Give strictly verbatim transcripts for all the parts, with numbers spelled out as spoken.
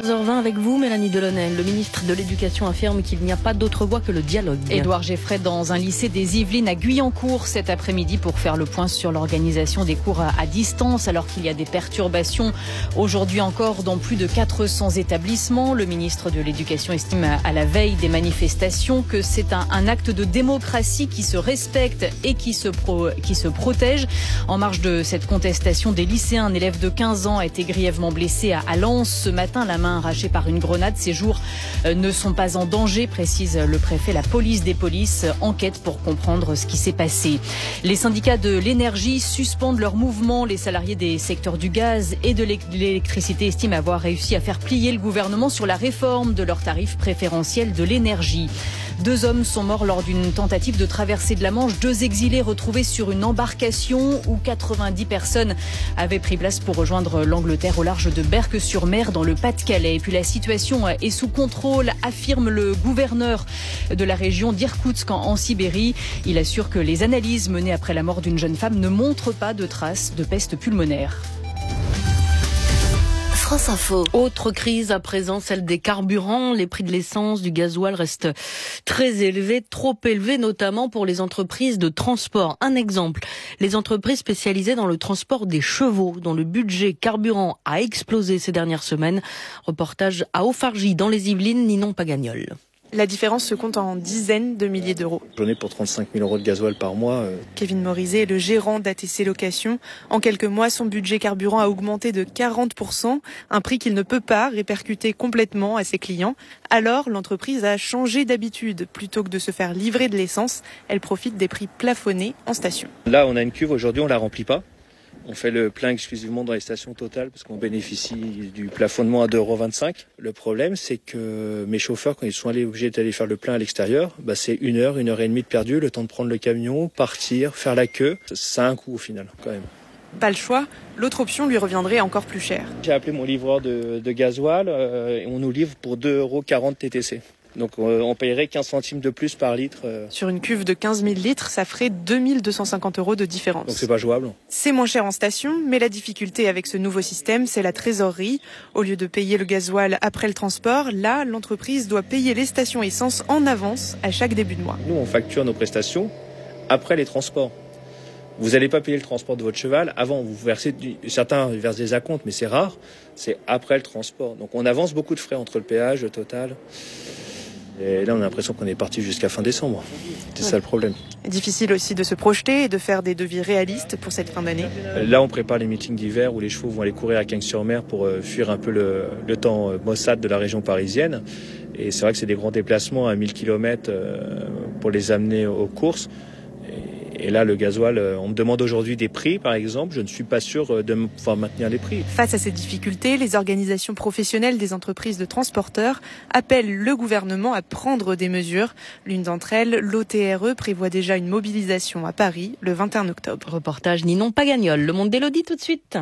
quatorze heures vingt avec vous, Mélanie Delaunay. Le ministre de l'Éducation affirme qu'il n'y a pas d'autre voie que le dialogue. Édouard Geffray dans un lycée des Yvelines à Guyancourt cet après-midi pour faire le point sur l'organisation des cours à distance alors qu'il y a des perturbations aujourd'hui encore dans plus de quatre cents établissements. Le ministre de l'Éducation estime à la veille des manifestations que c'est un, un acte de démocratie qui se respecte et qui se, pro, qui se protège. En marge de cette contestation des lycéens, un élève de quinze ans a été grièvement blessé à, à Lens ce matin, la main arrachée par une grenade. Ses jours euh, ne sont pas en danger, précise le préfet. La police des polices enquête pour comprendre ce qui s'est passé. Les syndicats de l'énergie suspendent leur mouvement. Les salariés des secteurs du gaz et de l'électricité estiment avoir réussi à faire plier le gouvernement sur la réforme de leurs tarifs préférentiels de l'énergie. Deux hommes sont morts lors d'une tentative de traversée de la Manche. Deux exilés retrouvés sur une embarcation où quatre-vingt-dix personnes avaient pris place pour rejoindre l'Angleterre au large de Berck-sur-Mer dans le Pas-de-Calais. Et puis la situation est sous contrôle, affirme le gouverneur de la région d'Irkoutsk en Sibérie. Il assure que les analyses menées après la mort d'une jeune femme ne montrent pas de traces de peste pulmonaire. France Info. Autre crise à présent, celle des carburants. Les prix de l'essence, du gasoil restent très élevés, trop élevés notamment pour les entreprises de transport. Un exemple, les entreprises spécialisées dans le transport des chevaux, dont le budget carburant a explosé ces dernières semaines. Reportage à Auffargy dans les Yvelines, Ninon Pagagnol. La différence se compte en dizaines de milliers d'euros. J'en ai pour trente-cinq mille euros de gasoil par mois. Euh... Kevin Morizet est le gérant d'A T C Location. En quelques mois, son budget carburant a augmenté de quarante pour cent, un prix qu'il ne peut pas répercuter complètement à ses clients. Alors, l'entreprise a changé d'habitude. Plutôt que de se faire livrer de l'essence, elle profite des prix plafonnés en station. Là, on a une cuve, aujourd'hui, on la remplit pas. On fait le plein exclusivement dans les stations Total parce qu'on bénéficie du plafonnement à deux euros vingt-cinq. Le problème, c'est que mes chauffeurs, quand ils sont allés obligés d'aller faire le plein à l'extérieur, bah c'est une heure, une heure et demie de perdu, le temps de prendre le camion, partir, faire la queue. Ça a un coût au final, quand même. Pas le choix, l'autre option lui reviendrait encore plus cher. J'ai appelé mon livreur de, de gasoil euh, et on nous livre pour deux euros quarante T T C. Donc euh, on payerait quinze centimes de plus par litre. Euh... Sur une cuve de quinze mille litres, ça ferait deux mille deux cent cinquante euros de différence. Donc c'est pas jouable. C'est moins cher en station, mais la difficulté avec ce nouveau système, c'est la trésorerie. Au lieu de payer le gasoil après le transport, là, l'entreprise doit payer les stations essence en avance à chaque début de mois. Nous, on facture nos prestations après les transports. Vous n'allez pas payer le transport de votre cheval avant. Vous versez du... Certains versent des acomptes, mais c'est rare. C'est après le transport. Donc on avance beaucoup de frais entre le péage, le total. Et là, on a l'impression qu'on est parti jusqu'à fin décembre. C'est ouais. Ça le problème. Difficile aussi de se projeter et de faire des devis réalistes pour cette fin d'année. Là, on prépare les meetings d'hiver où les chevaux vont aller courir à Cagnes-sur-Mer pour euh, fuir un peu le, le temps euh, maussade de la région parisienne. Et c'est vrai que c'est des grands déplacements à mille kilomètres euh, pour les amener aux courses. Et là, le gasoil, on me demande aujourd'hui des prix, par exemple. Je ne suis pas sûr de pouvoir maintenir les prix. Face à ces difficultés, les organisations professionnelles des entreprises de transporteurs appellent le gouvernement à prendre des mesures. L'une d'entre elles, l'O T R E, prévoit déjà une mobilisation à Paris le vingt et un octobre. Reportage Ninon Pagagnol. Le monde d'Élodie tout de suite.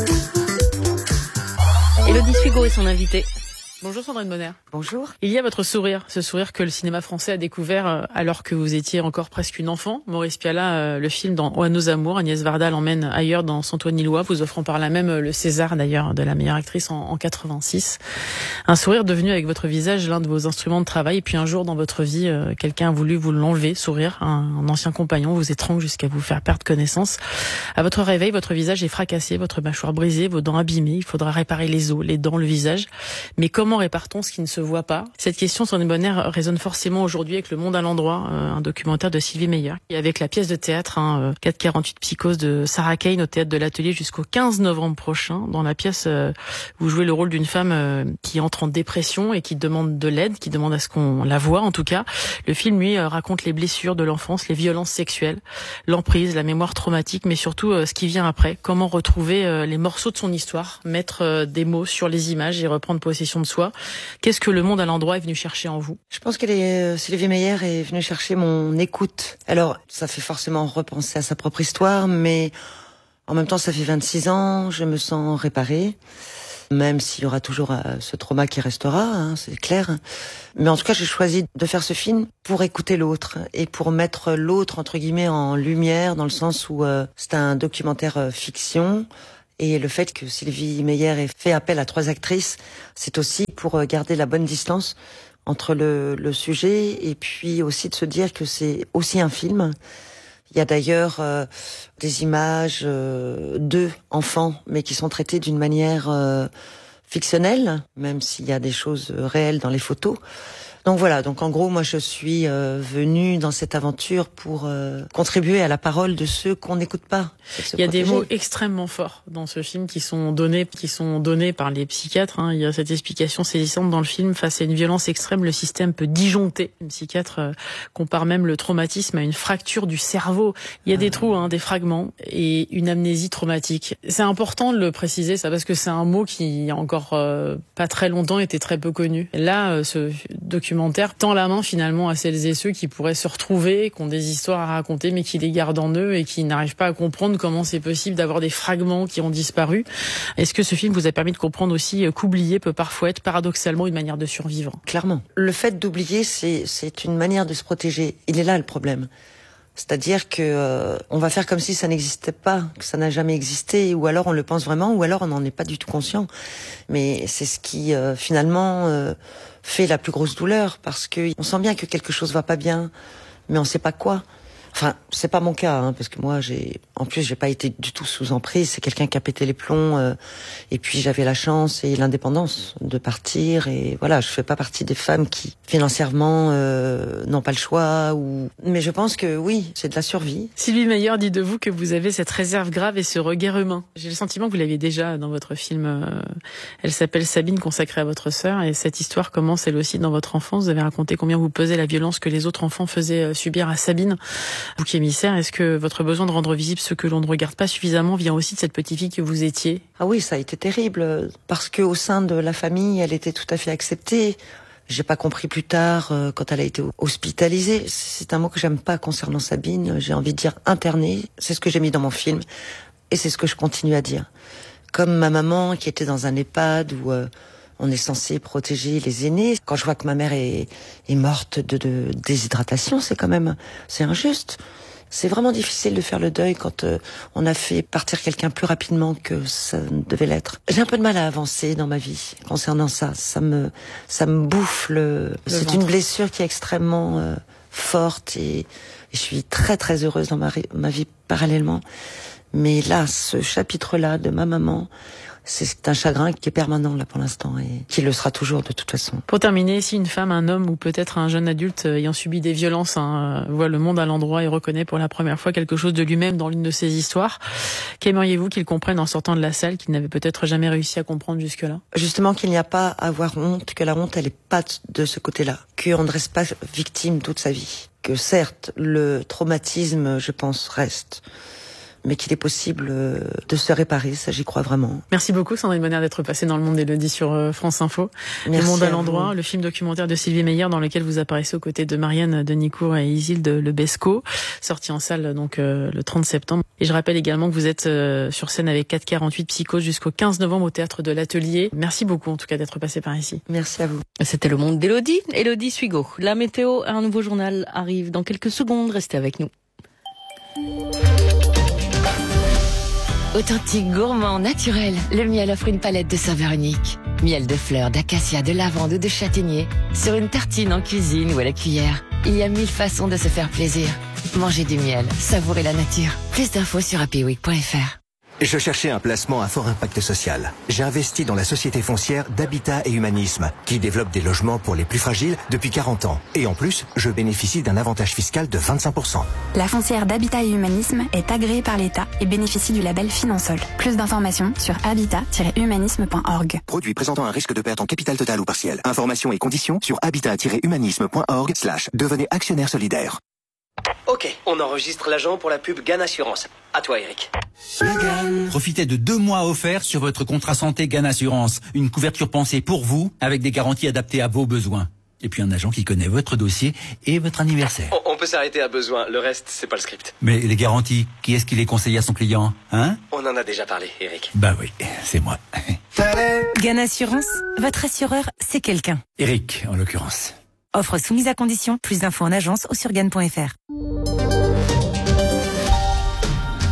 Élodie Suigo est son invitée. Bonjour Sandrine Bonner. Bonjour. Il y a votre sourire, ce sourire que le cinéma français a découvert alors que vous étiez encore presque une enfant. Maurice Pialat, le film dans À nos amours, Agnès Varda l'emmène ailleurs dans Saint-Ouen-Lillois, vous offrant par là même le César d'ailleurs de la meilleure actrice en, en quatre-vingt-six. Un sourire devenu avec votre visage l'un de vos instruments de travail. Et puis un jour dans votre vie, quelqu'un a voulu vous l'enlever, sourire. Un, un ancien compagnon vous étrangle jusqu'à vous faire perdre connaissance. À votre réveil, votre visage est fracassé, votre mâchoire brisée, vos dents abîmées. Il faudra réparer les os, les dents, le visage. Mais comment Comment répare-t-on ce qui ne se voit pas? Cette question, Sandrine Bonner, résonne forcément aujourd'hui avec Le Monde à l'endroit, euh, un documentaire de Sylvie Meyer. Et avec la pièce de théâtre, hein, quatre quarante-huit Psychose de Sarah Kane au théâtre de l'Atelier jusqu'au quinze novembre prochain. Dans la pièce, euh, vous jouez le rôle d'une femme euh, qui entre en dépression et qui demande de l'aide, qui demande à ce qu'on la voie en tout cas. Le film, lui, euh, raconte les blessures de l'enfance, les violences sexuelles, l'emprise, la mémoire traumatique, mais surtout euh, ce qui vient après. Comment retrouver euh, les morceaux de son histoire, mettre euh, des mots sur les images et reprendre possession de soi. Qu'est-ce que Le Monde à l'endroit est venu chercher en vous? Je pense que euh, Sylvie Meyer est venue chercher mon écoute. Alors, ça fait forcément repenser à sa propre histoire, mais en même temps, ça fait vingt-six ans, je me sens réparée. Même s'il y aura toujours euh, ce trauma qui restera, hein, c'est clair. Mais en tout cas, j'ai choisi de faire ce film pour écouter l'autre et pour mettre l'autre, entre guillemets, en lumière, dans le sens où euh, c'est un documentaire euh, fiction. Et le fait que Sylvie Meyer ait fait appel à trois actrices, c'est aussi pour garder la bonne distance entre le, le sujet et puis aussi de se dire que c'est aussi un film. Il y a d'ailleurs euh, des images euh, d'eux, enfants, mais qui sont traitées d'une manière euh, fictionnelle, même s'il y a des choses réelles dans les photos. Donc voilà, donc en gros, moi je suis euh, venue dans cette aventure pour euh, contribuer à la parole de ceux qu'on n'écoute pas. Il y a des mots extrêmement forts dans ce film qui sont donnés, qui sont donnés par les psychiatres. Hein. Il y a cette explication saisissante dans le film. Face à une violence extrême, le système peut disjoncter. Les psychiatres euh, comparent même le traumatisme à une fracture du cerveau. Il y a ah. des trous, hein, des fragments et une amnésie traumatique. C'est important de le préciser, ça, parce que c'est un mot qui, il y a encore euh, pas très longtemps, était très peu connu. Et là, euh, ce documentaire tend la main finalement à celles et ceux qui pourraient se retrouver, qui ont des histoires à raconter mais qui les gardent en eux et qui n'arrivent pas à comprendre comment c'est possible d'avoir des fragments qui ont disparu. Est-ce que ce film vous a permis de comprendre aussi qu'oublier peut parfois être paradoxalement une manière de survivre ? Clairement. Le fait d'oublier, c'est, c'est une manière de se protéger. Il est là le problème. C'est-à-dire que euh, on va faire comme si ça n'existait pas, que ça n'a jamais existé, ou alors on le pense vraiment, ou alors on n'en est pas du tout conscient. Mais c'est ce qui euh, finalement euh, fait la plus grosse douleur, parce que on sent bien que quelque chose va pas bien, mais on sait pas quoi. Enfin, c'est pas mon cas, hein, parce que moi, j'ai, en plus, j'ai pas été du tout sous emprise. C'est quelqu'un qui a pété les plombs, euh, et puis j'avais la chance et l'indépendance de partir. Et voilà, je fais pas partie des femmes qui financièrement euh, n'ont pas le choix. Ou, mais je pense que oui, c'est de la survie. Sylvie Meyer dit de vous que vous avez cette réserve grave et ce regard humain. J'ai le sentiment que vous l'aviez déjà dans votre film. Euh, elle s'appelle Sabine, consacrée à votre sœur, et cette histoire commence elle aussi dans votre enfance. Vous avez raconté combien vous pesait la violence que les autres enfants faisaient subir à Sabine. Bouc émissaire, est-ce que votre besoin de rendre visible ce que l'on ne regarde pas suffisamment vient aussi de cette petite fille que vous étiez ? Ah oui, ça a été terrible, parce que au sein de la famille, elle était tout à fait acceptée. J'ai pas compris plus tard, euh, quand elle a été hospitalisée. C'est un mot que j'aime pas concernant Sabine. J'ai envie de dire internée. C'est ce que j'ai mis dans mon film, et c'est ce que je continue à dire. Comme ma maman qui était dans un EHPAD où euh, on est censé protéger les aînés. Quand je vois que ma mère est, est morte de, de déshydratation, c'est quand même, c'est injuste. C'est vraiment difficile de faire le deuil quand euh, on a fait partir quelqu'un plus rapidement que ça devait l'être. J'ai un peu de mal à avancer dans ma vie concernant ça. Ça me, ça me bouffe le. le c'est ventre. Une blessure qui est extrêmement euh, forte et, et je suis très très heureuse dans ma, ma vie parallèlement. Mais là, ce chapitre-là de ma maman, c'est un chagrin qui est permanent là pour l'instant et qui le sera toujours de toute façon. Pour terminer, si une femme, un homme ou peut-être un jeune adulte ayant subi des violences hein, voit le monde à l'endroit et reconnaît pour la première fois quelque chose de lui-même dans l'une de ses histoires, qu'aimeriez-vous qu'il comprenne en sortant de la salle qu'il n'avait peut-être jamais réussi à comprendre jusque-là ? Justement qu'il n'y a pas à avoir honte, que la honte elle est pas de ce côté-là, qu'on ne reste pas victime toute sa vie, que certes le traumatisme je pense reste, mais qu'il est possible de se réparer, ça j'y crois vraiment. Merci beaucoup Sandrine Bonnaire d'être passée dans le monde d'Élodie sur France Info. Merci. Le monde à l'endroit, le film documentaire de Sylvie Meyer dans lequel vous apparaissez aux côtés de Marianne Denicourt et Isilde Lebesco, sorti en salle donc euh, le trente septembre. Et je rappelle également que vous êtes euh, sur scène avec quatre quarante-huit Psychose jusqu'au quinze novembre au théâtre de l'Atelier. Merci beaucoup en tout cas d'être passé par ici. Merci à vous. C'était le monde d'Élodie, Élodie Suigo. La météo, un nouveau journal arrive dans quelques secondes, restez avec nous. Authentique, gourmand, naturel, le miel offre une palette de saveurs uniques. Miel de fleurs, d'acacia, de lavande ou de châtaignier. Sur une tartine, en cuisine ou à la cuillère. Il y a mille façons de se faire plaisir. Mangez du miel, savourez la nature. Plus d'infos sur happy week point f r. Je cherchais un placement à fort impact social. J'ai investi dans la société foncière d'Habitat et Humanisme, qui développe des logements pour les plus fragiles depuis quarante ans. Et en plus, je bénéficie d'un avantage fiscal de vingt-cinq pour cent. La foncière d'Habitat et Humanisme est agréée par l'État et bénéficie du label Finansol. Plus d'informations sur habitat tiret humanisme point org. Produit présentant un risque de perte en capital total ou partiel. Informations et conditions sur habitat tiret humanisme point org slash devenez actionnaire solidaire. Ok, on enregistre l'agent pour la pub Gan Assurance. À toi, Eric. Profitez de deux mois offerts sur votre contrat santé Gan Assurance. Une couverture pensée pour vous, avec des garanties adaptées à vos besoins. Et puis un agent qui connaît votre dossier et votre anniversaire. On, on peut s'arrêter à besoin, le reste, c'est pas le script. Mais les garanties, qui est-ce qui les conseille à son client, hein ? On en a déjà parlé, Eric. Bah oui, c'est moi. Gan Assurance, votre assureur, c'est quelqu'un. Eric, en l'occurrence. Offre soumise à condition, plus d'infos en agence ou sur gan point f r.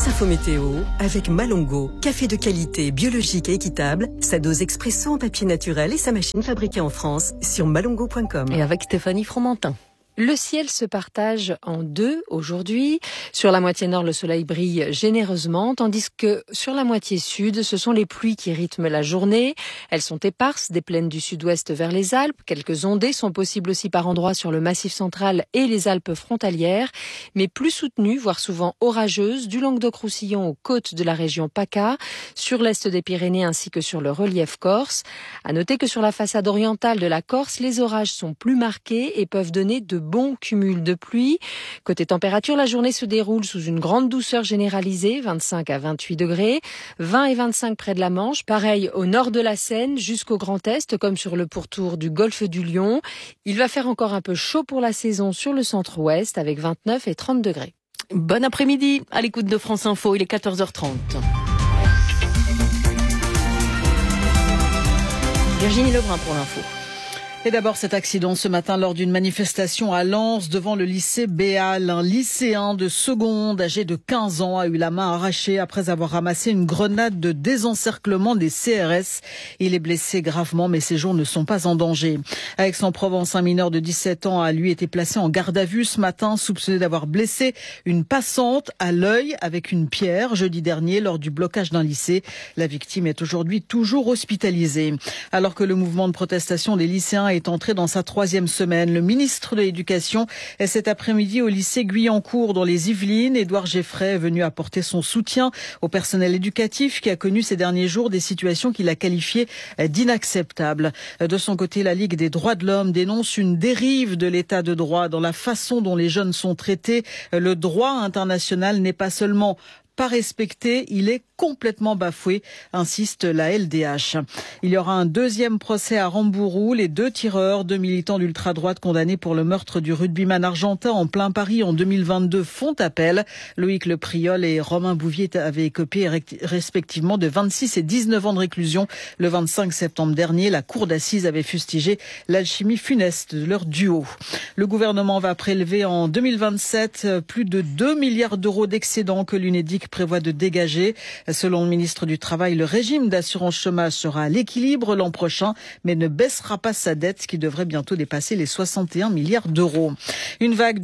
France Info Météo avec Malongo. Café de qualité, biologique et équitable. Sa dose expresso en papier naturel et sa machine fabriquée en France sur malongo point com. Et avec Stéphanie Fromentin. Le ciel se partage en deux aujourd'hui. Sur la moitié nord, le soleil brille généreusement, tandis que sur la moitié sud, ce sont les pluies qui rythment la journée. Elles sont éparses des plaines du sud-ouest vers les Alpes. Quelques ondées sont possibles aussi par endroits sur le Massif central et les Alpes frontalières, mais plus soutenues, voire souvent orageuses, du Languedoc-Roussillon aux côtes de la région PACA, sur l'est des Pyrénées ainsi que sur le relief corse. À noter que sur la façade orientale de la Corse, les orages sont plus marqués et peuvent donner de bon cumul de pluie. Côté température, la journée se déroule sous une grande douceur généralisée, vingt-cinq à vingt-huit degrés, vingt et vingt-cinq près de la Manche, pareil au nord de la Seine jusqu'au Grand Est, comme sur le pourtour du golfe du Lion. Il va faire encore un peu chaud pour la saison sur le centre-ouest avec vingt-neuf et trente degrés. Bon après-midi, à l'écoute de France Info, il est quatorze heures trente. Virginie Lebrun pour l'info. Et d'abord cet accident ce matin lors d'une manifestation à Lens devant le lycée Béal. Un lycéen de seconde âgé de quinze ans a eu la main arrachée après avoir ramassé une grenade de désencerclement des C R S. Il est blessé gravement mais ses jours ne sont pas en danger. À Aix-en-Provence, un mineur de dix-sept ans a lui été placé en garde à vue ce matin, soupçonné d'avoir blessé une passante à l'œil avec une pierre jeudi dernier lors du blocage d'un lycée. La victime est aujourd'hui toujours hospitalisée. Alors que le mouvement de protestation des lycéens est entré dans sa troisième semaine. Le ministre de l'Éducation est cet après-midi au lycée Guyancourt dans les Yvelines. Édouard Geffray est venu apporter son soutien au personnel éducatif qui a connu ces derniers jours des situations qu'il a qualifiées d'inacceptables. De son côté, la Ligue des droits de l'homme dénonce une dérive de l'état de droit dans la façon dont les jeunes sont traités. Le droit international n'est pas seulement pas respecté, il est complètement bafoué, insiste la L D H. Il y aura un deuxième procès à Rambourou. Les deux tireurs, deux militants d'ultra-droite condamnés pour le meurtre du rugbyman argentin en plein Paris en deux mille vingt-deux font appel. Loïc Le Priol et Romain Bouvier avaient écopé respectivement de vingt-six et dix-neuf ans de réclusion. Le vingt-cinq septembre dernier, la cour d'assises avait fustigé l'alchimie funeste de leur duo. Le gouvernement va prélever en deux mille vingt-sept plus de deux milliards d'euros d'excédents que l'Unédic prévoit de dégager. Selon le ministre du Travail, le régime d'assurance chômage sera à l'équilibre l'an prochain, mais ne baissera pas sa dette qui devrait bientôt dépasser les soixante et un milliards d'euros. Une vague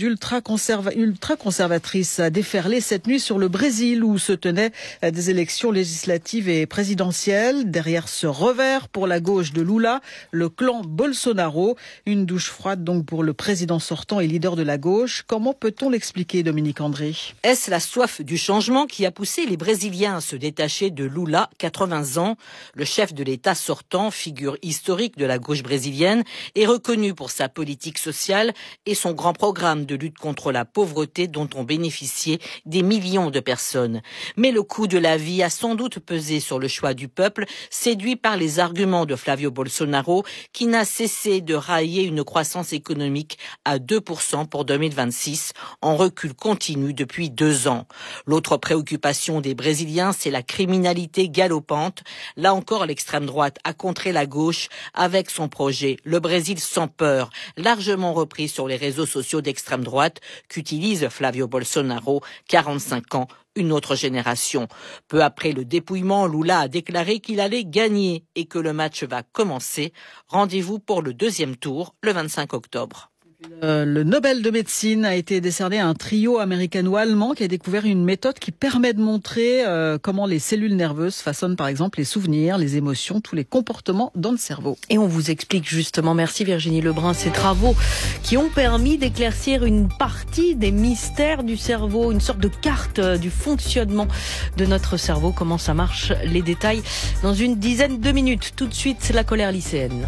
d'ultra-conservatrices a déferlé cette nuit sur le Brésil où se tenaient des élections législatives et présidentielles. Derrière ce revers pour la gauche de Lula, le clan Bolsonaro. Une douche froide donc pour le président sortant et leader de la gauche. Comment peut-on l'expliquer, Dominique André ? Est-ce la soif du changement qui a poussé les Brésiliens à se détacher de Lula, quatre-vingts ans. Le chef de l'État sortant, figure historique de la gauche brésilienne, est reconnu pour sa politique sociale et son grand programme de lutte contre la pauvreté dont ont bénéficié des millions de personnes. Mais le coût de la vie a sans doute pesé sur le choix du peuple, séduit par les arguments de Flavio Bolsonaro, qui n'a cessé de railler une croissance économique à deux pour cent pour deux mille vingt-six, en recul continu depuis deux ans. L'autre préoccupation des Brésiliens, c'est la criminalité galopante. Là encore, l'extrême droite a contré la gauche avec son projet « Le Brésil sans peur », largement repris sur les réseaux sociaux d'extrême droite qu'utilise Flavio Bolsonaro, quarante-cinq ans, une autre génération. Peu après le dépouillement, Lula a déclaré qu'il allait gagner et que le match va commencer. Rendez-vous pour le deuxième tour, le vingt-cinq octobre. Euh, le Nobel de médecine a été décerné à un trio américano-allemand qui a découvert une méthode qui permet de montrer euh, comment les cellules nerveuses façonnent par exemple les souvenirs, les émotions, tous les comportements dans le cerveau. Et on vous explique justement, merci Virginie Lebrun, ces travaux qui ont permis d'éclaircir une partie des mystères du cerveau, une sorte de carte du fonctionnement de notre cerveau, comment ça marche, les détails dans une dizaine de minutes. Tout de suite, c'est la colère lycéenne.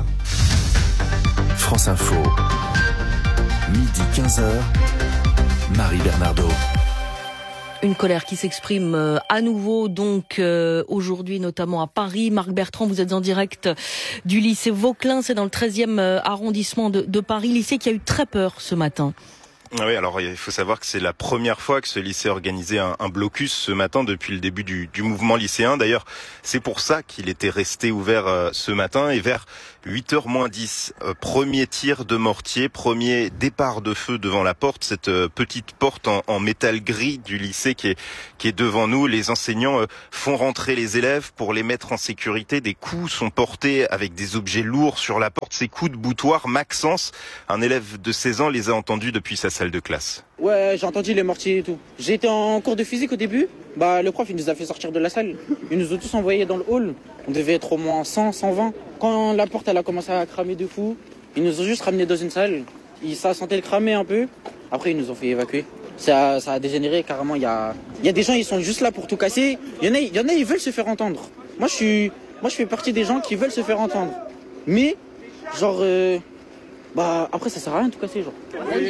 France Info. Midi quinze heures, Marie Bernardo. Une colère qui s'exprime à nouveau donc euh, aujourd'hui notamment à Paris. Marc Bertrand, vous êtes en direct du lycée Vauquelin, c'est dans le treizième arrondissement de, de Paris, lycée qui a eu très peur ce matin. Oui, alors il faut savoir que c'est la première fois que ce lycée a organisé un, un blocus ce matin depuis le début du, du mouvement lycéen. D'ailleurs, c'est pour ça qu'il était resté ouvert euh, ce matin. Et vers huit heures moins dix, euh, premier tir de mortier, premier départ de feu devant la porte, cette euh, petite porte en, en métal gris du lycée qui est, qui est devant nous. Les enseignants euh, font rentrer les élèves pour les mettre en sécurité. Des coups sont portés avec des objets lourds sur la porte. Ces coups de boutoir, Maxence, un élève de seize ans, les a entendus depuis sa salle de classe. Ouais, j'ai entendu les mortiers et tout. J'étais en cours de physique au début. Bah, le prof, il nous a fait sortir de la salle. Il nous a tous envoyés dans le hall. On devait être au moins cent, cent vingt. Quand la porte, elle a commencé à cramer de fou, ils nous ont juste ramenés dans une salle. Ça sentait le cramer un peu. Après, ils nous ont fait évacuer. Ça, ça a dégénéré carrément. Il y a, il y a des gens, ils sont juste là pour tout casser. Il y en a, il y en a, ils veulent se faire entendre. Moi, je suis, moi, je fais partie des gens qui veulent se faire entendre. Mais, genre... Euh, Bah après ça sert à rien de tout casser genre.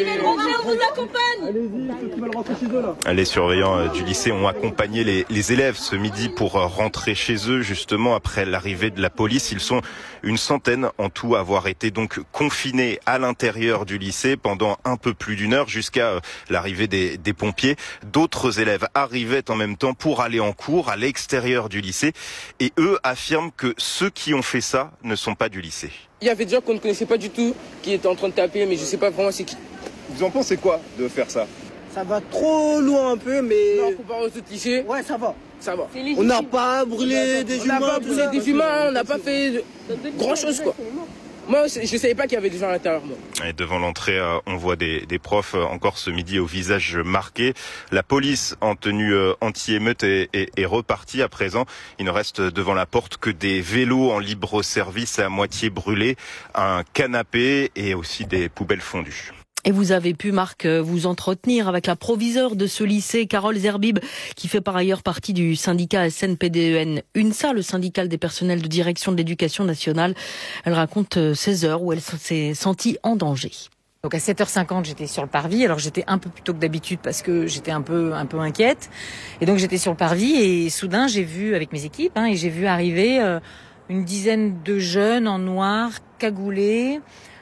On vous accompagne. Allez-y, ceux qui veulent rentrer chez eux là. Les surveillants du lycée ont accompagné les, les élèves ce midi pour rentrer chez eux justement après l'arrivée de la police. Ils sont une centaine en tout à avoir été donc confinés à l'intérieur du lycée pendant un peu plus d'une heure jusqu'à l'arrivée des, des pompiers. D'autres élèves arrivaient en même temps pour aller en cours à l'extérieur du lycée et eux affirment que ceux qui ont fait ça ne sont pas du lycée. Il y avait des gens qu'on ne connaissait pas du tout, qui étaient en train de taper, mais je sais pas vraiment c'est qui. Vous en pensez quoi de faire ça? Ça va trop loin un peu, mais... Non, comparé aux autres lycées. Ouais, ça va. Ça va. On n'a pas brûlé des humains. On n'a pas brûlé des humains, on n'a pas fait grand chose quoi. Moi, je ne savais pas qu'il y avait des gens à l'intérieur. Moi. Et devant l'entrée, on voit des, des profs encore ce midi au visage marqué. La police en tenue anti-émeute est, est, est repartie à présent. Il ne reste devant la porte que des vélos en libre service à moitié brûlés, un canapé et aussi des poubelles fondues. Et vous avez pu, Marc, vous entretenir avec la proviseure de ce lycée, Carole Zerbib, qui fait par ailleurs partie du syndicat S N P D E N UNSA, le syndical des personnels de direction de l'éducation nationale. Elle raconte ces heures où elle s'est sentie en danger. Donc à sept heures cinquante, j'étais sur le parvis. Alors j'étais un peu plus tôt que d'habitude parce que j'étais un peu un peu inquiète. Et donc j'étais sur le parvis et soudain j'ai vu avec mes équipes hein, et j'ai vu arriver euh, une dizaine de jeunes en noir, cagoulés.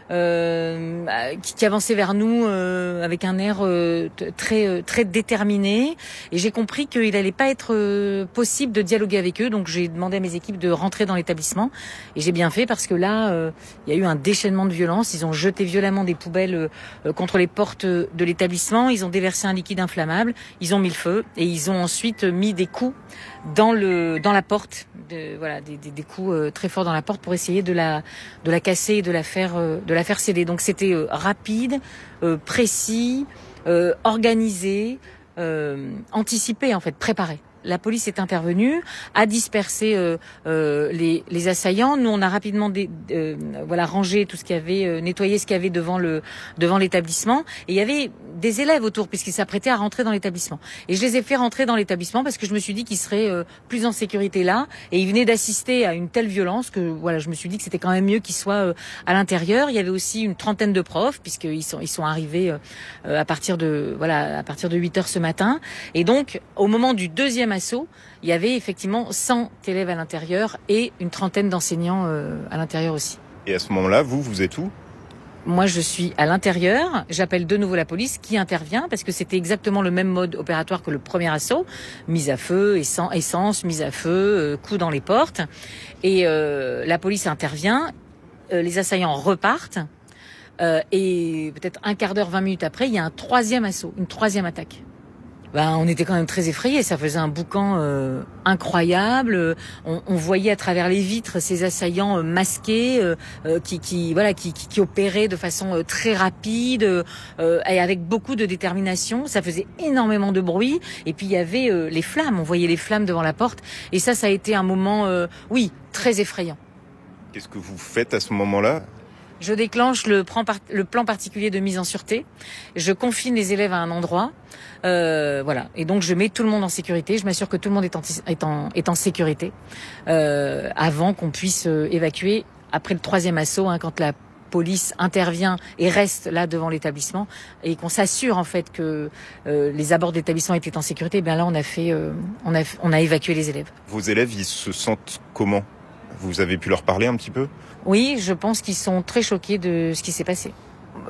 Euh, qui, qui avançait vers nous euh, avec un air euh, très euh, très déterminé et j'ai compris qu'il allait pas être euh, possible de dialoguer avec eux, donc j'ai demandé à mes équipes de rentrer dans l'établissement et j'ai bien fait parce que là euh, il y a eu un déchaînement de violence. Ils ont jeté violemment des poubelles euh, contre les portes de l'établissement, ils ont déversé un liquide inflammable, ils ont mis le feu et ils ont ensuite mis des coups dans le dans la porte, de, voilà des, des, des coups euh, très forts dans la porte pour essayer de la de la casser et de la faire euh, de la faire céder. Donc c'était euh, rapide, euh, précis, euh, organisé, euh, anticipé en fait, préparé. La police est intervenue, a dispersé euh, euh, les, les assaillants. Nous, on a rapidement dé, euh, voilà rangé tout ce qu'il y avait, euh, nettoyé ce qu'il y avait devant le devant l'établissement. Et il y avait des élèves autour puisqu'ils s'apprêtaient à rentrer dans l'établissement. Et je les ai fait rentrer dans l'établissement parce que je me suis dit qu'ils seraient euh, plus en sécurité là. Et ils venaient d'assister à une telle violence que voilà, je me suis dit que c'était quand même mieux qu'ils soient euh, à l'intérieur. Il y avait aussi une trentaine de profs puisqu'ils sont ils sont arrivés euh, à partir de voilà à partir de huit heures ce matin. Et donc au moment du deuxième assaut, il y avait effectivement cent élèves à l'intérieur et une trentaine d'enseignants euh, à l'intérieur aussi. Et à ce moment-là, vous, vous êtes où ? Moi, je suis à l'intérieur. J'appelle de nouveau la police qui intervient parce que c'était exactement le même mode opératoire que le premier assaut. Mise à feu, essence, mise à feu, euh, coups dans les portes. Et euh, la police intervient. Euh, les assaillants repartent. Euh, et peut-être un quart d'heure, vingt minutes après, il y a un troisième assaut, une troisième attaque. Ben, on était quand même très effrayés. Ça faisait un boucan euh, incroyable. On, on voyait à travers les vitres ces assaillants euh, masqués euh, euh, qui, qui, voilà, qui, qui, qui opéraient de façon euh, très rapide euh, et avec beaucoup de détermination. Ça faisait énormément de bruit. Et puis il y avait euh, les flammes. On voyait les flammes devant la porte. Et ça, ça a été un moment, euh, oui, très effrayant. Qu'est-ce que vous faites à ce moment-là ? Je déclenche le plan, le plan particulier de mise en sûreté. Je confine les élèves à un endroit. Euh, voilà. Et donc, je mets tout le monde en sécurité. Je m'assure que tout le monde est en, est en, est en sécurité euh, avant qu'on puisse euh, évacuer. Après le troisième assaut, hein, quand la police intervient et reste là devant l'établissement et qu'on s'assure en fait que euh, les abords de l'établissement étaient en sécurité, eh bien là, on a fait, euh, on a, on a évacué les élèves. Vos élèves, ils se sentent comment ? Vous avez pu leur parler un petit peu ? Oui, je pense qu'ils sont très choqués de ce qui s'est passé.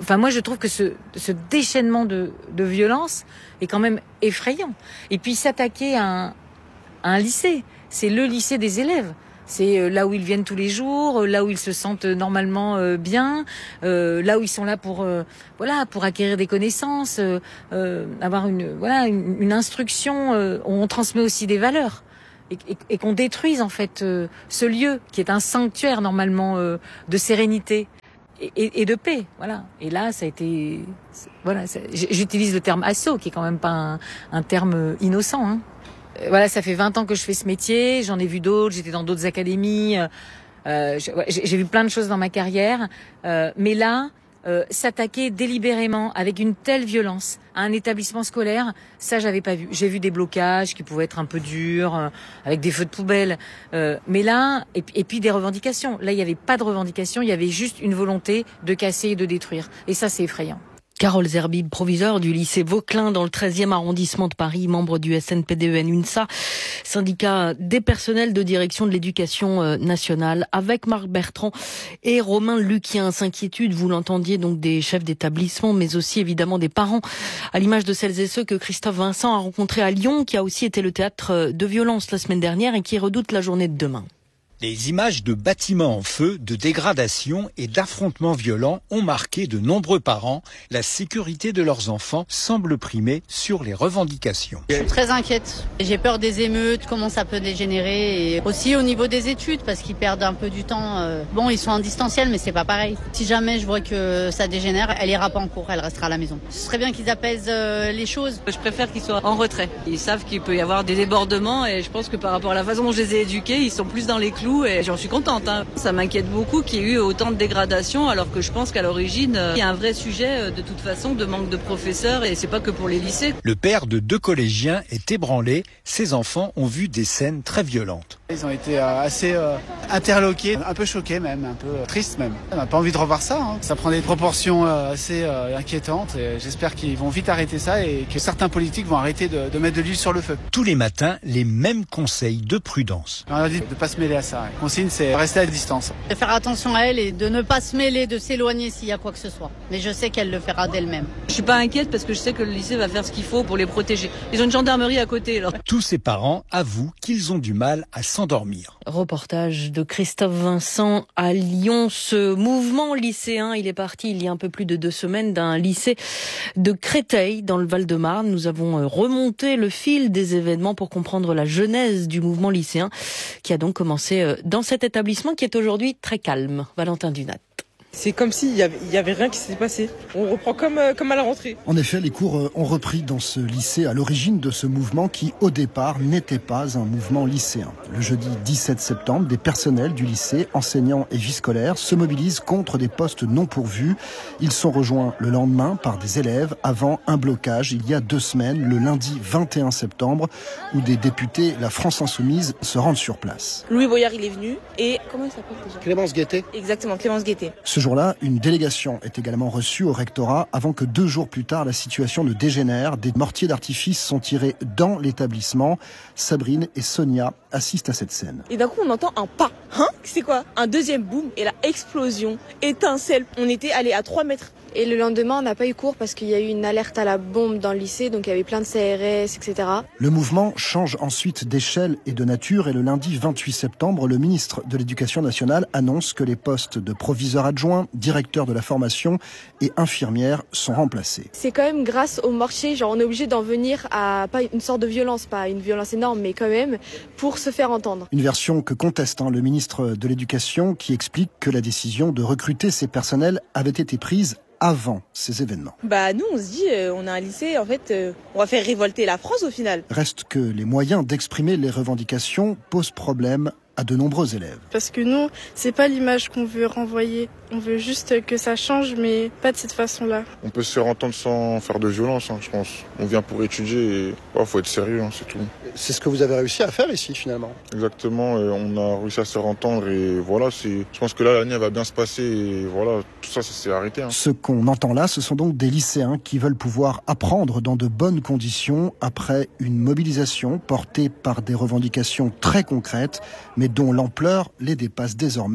enfin moi je trouve que ce, ce déchaînement de, de violence est quand même effrayant. Et puis s'attaquer à un, à un lycée, c'est le lycée des élèves. C'est là où ils viennent tous les jours, là où ils se sentent normalement bien, euh, là où ils sont là pour euh, voilà pour acquérir des connaissances, euh, avoir une voilà une, une instruction. Euh, on transmet aussi des valeurs et, et, et qu'on détruise en fait euh, ce lieu qui est un sanctuaire normalement euh, de sérénité et, et, et de paix. Voilà. Et là, ça a été voilà. Ça, j'utilise le terme assaut qui est quand même pas un, un terme innocent. Hein. Voilà, ça fait vingt ans que je fais ce métier, j'en ai vu d'autres, j'étais dans d'autres académies, euh, j'ai, j'ai vu plein de choses dans ma carrière, euh, mais là, euh, s'attaquer délibérément avec une telle violence à un établissement scolaire, ça j'avais pas vu. J'ai vu des blocages qui pouvaient être un peu durs, euh, avec des feux de poubelle, euh, mais là, et, et puis des revendications. Là, il n'y avait pas de revendications, il y avait juste une volonté de casser et de détruire, et ça c'est effrayant. Carole Zerbib, proviseur du lycée Vauquelin dans le treizième arrondissement de Paris, membre du S N P D E N UNSA, syndicat des personnels de direction de l'éducation nationale, avec Marc Bertrand et Romain Luquien. Inquiétude, vous l'entendiez, donc des chefs d'établissement, mais aussi évidemment des parents, à l'image de celles et ceux que Christophe Vincent a rencontrés à Lyon, qui a aussi été le théâtre de violences la semaine dernière et qui redoute la journée de demain. Les images de bâtiments en feu, de dégradation et d'affrontements violents ont marqué de nombreux parents. La sécurité de leurs enfants semble primer sur les revendications. Je suis très inquiète. J'ai peur des émeutes, comment ça peut dégénérer. Et aussi au niveau des études, parce qu'ils perdent un peu du temps. Bon, ils sont en distanciel, mais c'est pas pareil. Si jamais je vois que ça dégénère, elle ira pas en cours, elle restera à la maison. Ce serait bien qu'ils apaisent les choses. Je préfère qu'ils soient en retrait. Ils savent qu'il peut y avoir des débordements et je pense que par rapport à la façon dont je les ai éduqués, ils sont plus dans les clous. Et j'en suis contente. Hein. Ça m'inquiète beaucoup qu'il y ait eu autant de dégradation alors que je pense qu'à l'origine, il y a un vrai sujet de toute façon de manque de professeurs et c'est pas que pour les lycées. Le père de deux collégiens est ébranlé. Ses enfants ont vu des scènes très violentes. Ils ont été assez euh, interloqués, un peu choqués même, un peu euh, tristes même. On n'a pas envie de revoir ça. Hein. Ça prend des proportions euh, assez euh, inquiétantes et j'espère qu'ils vont vite arrêter ça et que certains politiques vont arrêter de, de mettre de l'huile sur le feu. Tous les matins, les mêmes conseils de prudence. On a dit de ne pas se mêler à ça. La consigne, c'est rester à distance. De faire attention à elle et de ne pas se mêler, de s'éloigner s'il y a quoi que ce soit. Mais je sais qu'elle le fera d'elle-même. Je suis pas inquiète parce que je sais que le lycée va faire ce qu'il faut pour les protéger. Ils ont une gendarmerie à côté. Alors. Tous ces parents avouent qu'ils ont du mal à s'endormir. Reportage de Christophe Vincent à Lyon. Ce mouvement lycéen, il est parti il y a un peu plus de deux semaines d'un lycée de Créteil dans le Val-de-Marne. Nous avons remonté le fil des événements pour comprendre la genèse du mouvement lycéen qui a donc commencé dans cet établissement qui est aujourd'hui très calme. Valentin Dunat. C'est comme s'il y avait, il y avait rien qui s'était passé. On reprend comme, euh, comme à la rentrée. En effet, les cours ont repris dans ce lycée à l'origine de ce mouvement qui, au départ, n'était pas un mouvement lycéen. Le jeudi dix-sept septembre, des personnels du lycée, enseignants et vie scolaires, se mobilisent contre des postes non pourvus. Ils sont rejoints le lendemain par des élèves avant un blocage il y a deux semaines, le lundi vingt et un septembre, où des députés, la France Insoumise, se rendent sur place. Louis Boyard, il est venu et... Comment il s'appelle déjà ? Clémence Guettet. Exactement, Clémence Guettet. Ce jour-là, une délégation est également reçue au rectorat avant que deux jours plus tard, la situation ne dégénère. Des mortiers d'artifice sont tirés dans l'établissement. Sabrine et Sonia assistent à cette scène. Et d'un coup, on entend un pas. Hein ? C'est quoi ? Un deuxième boom et la explosion, étincelle. On était allé à trois mètres. Et le lendemain, on n'a pas eu cours parce qu'il y a eu une alerte à la bombe dans le lycée, donc il y avait plein de C R S, et cetera. Le mouvement change ensuite d'échelle et de nature et le lundi vingt-huit septembre, le ministre de l'Éducation nationale annonce que les postes de proviseur adjoint, directeur de la formation et infirmière sont remplacés. C'est quand même grâce au mortier, genre on est obligé d'en venir à pas une sorte de violence, pas une violence énorme, mais quand même pour se faire entendre. Une version que conteste hein, le ministre de l'Éducation qui explique que la décision de recruter ces personnels avait été prise avant ces événements. Bah nous on se dit, euh, on a un lycée, en fait, euh, on va faire révolter la France au final. Reste que les moyens d'exprimer les revendications posent problème à de nombreux élèves. Parce que nous, c'est pas l'image qu'on veut renvoyer. On veut juste que ça change, mais pas de cette façon-là. On peut se faire entendre sans faire de violence, hein, je pense. On vient pour étudier et oh, faut être sérieux, hein, c'est tout. C'est ce que vous avez réussi à faire ici, finalement. Exactement, et on a réussi à se faire entendre et voilà, c'est... je pense que là, l'année va bien se passer et voilà, tout ça, ça s'est arrêté. Hein. Ce qu'on entend là, ce sont donc des lycéens qui veulent pouvoir apprendre dans de bonnes conditions après une mobilisation portée par des revendications très concrètes, mais dont l'ampleur les dépasse désormais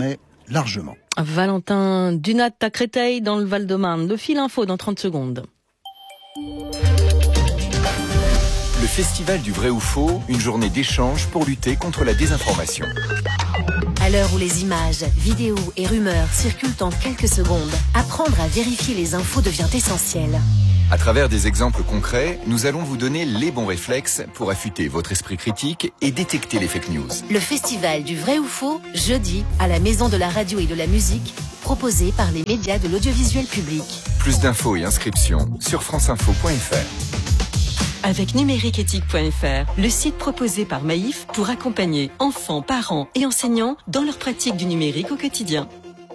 largement. Valentin Dunat à Créteil dans le Val-de-Marne. Le fil info dans trente secondes. Le Festival du vrai ou faux, une journée d'échange pour lutter contre la désinformation. À l'heure où les images, vidéos et rumeurs circulent en quelques secondes, apprendre à vérifier les infos devient essentiel. À travers des exemples concrets, nous allons vous donner les bons réflexes pour affûter votre esprit critique et détecter les fake news. Le Festival du vrai ou faux, jeudi, à la Maison de la radio et de la musique, proposé par les médias de l'audiovisuel public. Plus d'infos et inscriptions sur franceinfo point f r. Avec numériqueéthique point f r, le site proposé par Maïf pour accompagner enfants, parents et enseignants dans leur pratique du numérique au quotidien.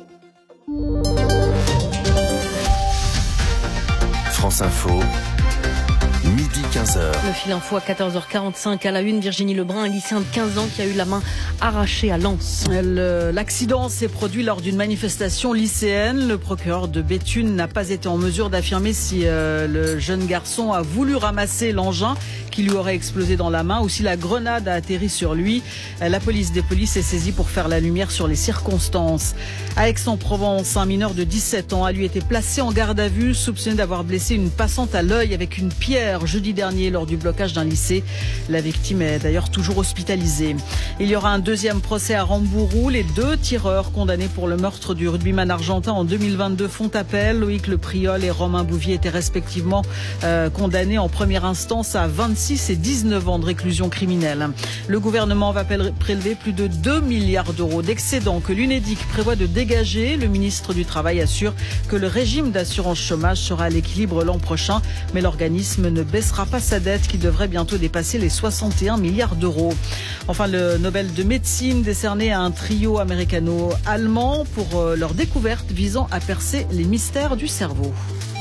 France Info, midi quinze heures. Le fil info à quatorze heures quarante-cinq à la une. Virginie Lebrun, un lycéen de quinze ans qui a eu la main arrachée à Lens. L'accident s'est produit lors d'une manifestation lycéenne. Le procureur de Béthune n'a pas été en mesure d'affirmer si euh, le jeune garçon a voulu ramasser l'engin qui lui aurait explosé dans la main ou si la grenade a atterri sur lui. La police des polices est saisie pour faire la lumière sur les circonstances. À Aix-en-Provence, un mineur de dix-sept ans a lui été placé en garde à vue, soupçonné d'avoir blessé une passante à l'œil avec une pierre jeudi dernier lors du blocage d'un lycée. La victime est d'ailleurs toujours hospitalisée. Il y aura un deuxième procès à Rambourou. Les deux tireurs condamnés pour le meurtre du rugbyman argentin en deux mille vingt-deux font appel. Loïc Le Priol et Romain Bouvier étaient respectivement euh, condamnés en première instance à vingt-six et dix-neuf ans de réclusion criminelle. Le gouvernement va prélever plus de deux milliards d'euros d'excédents que l'Unédic prévoit de dégager. Le ministre du Travail assure que le régime d'assurance chômage sera à l'équilibre l'an prochain, mais l'organisme ne baissera pas sa dette qui devrait bientôt dépasser les soixante et un milliards d'euros. Enfin, le Nobel de médecine décerné à un trio américano-allemand pour leur découverte visant à percer les mystères du cerveau.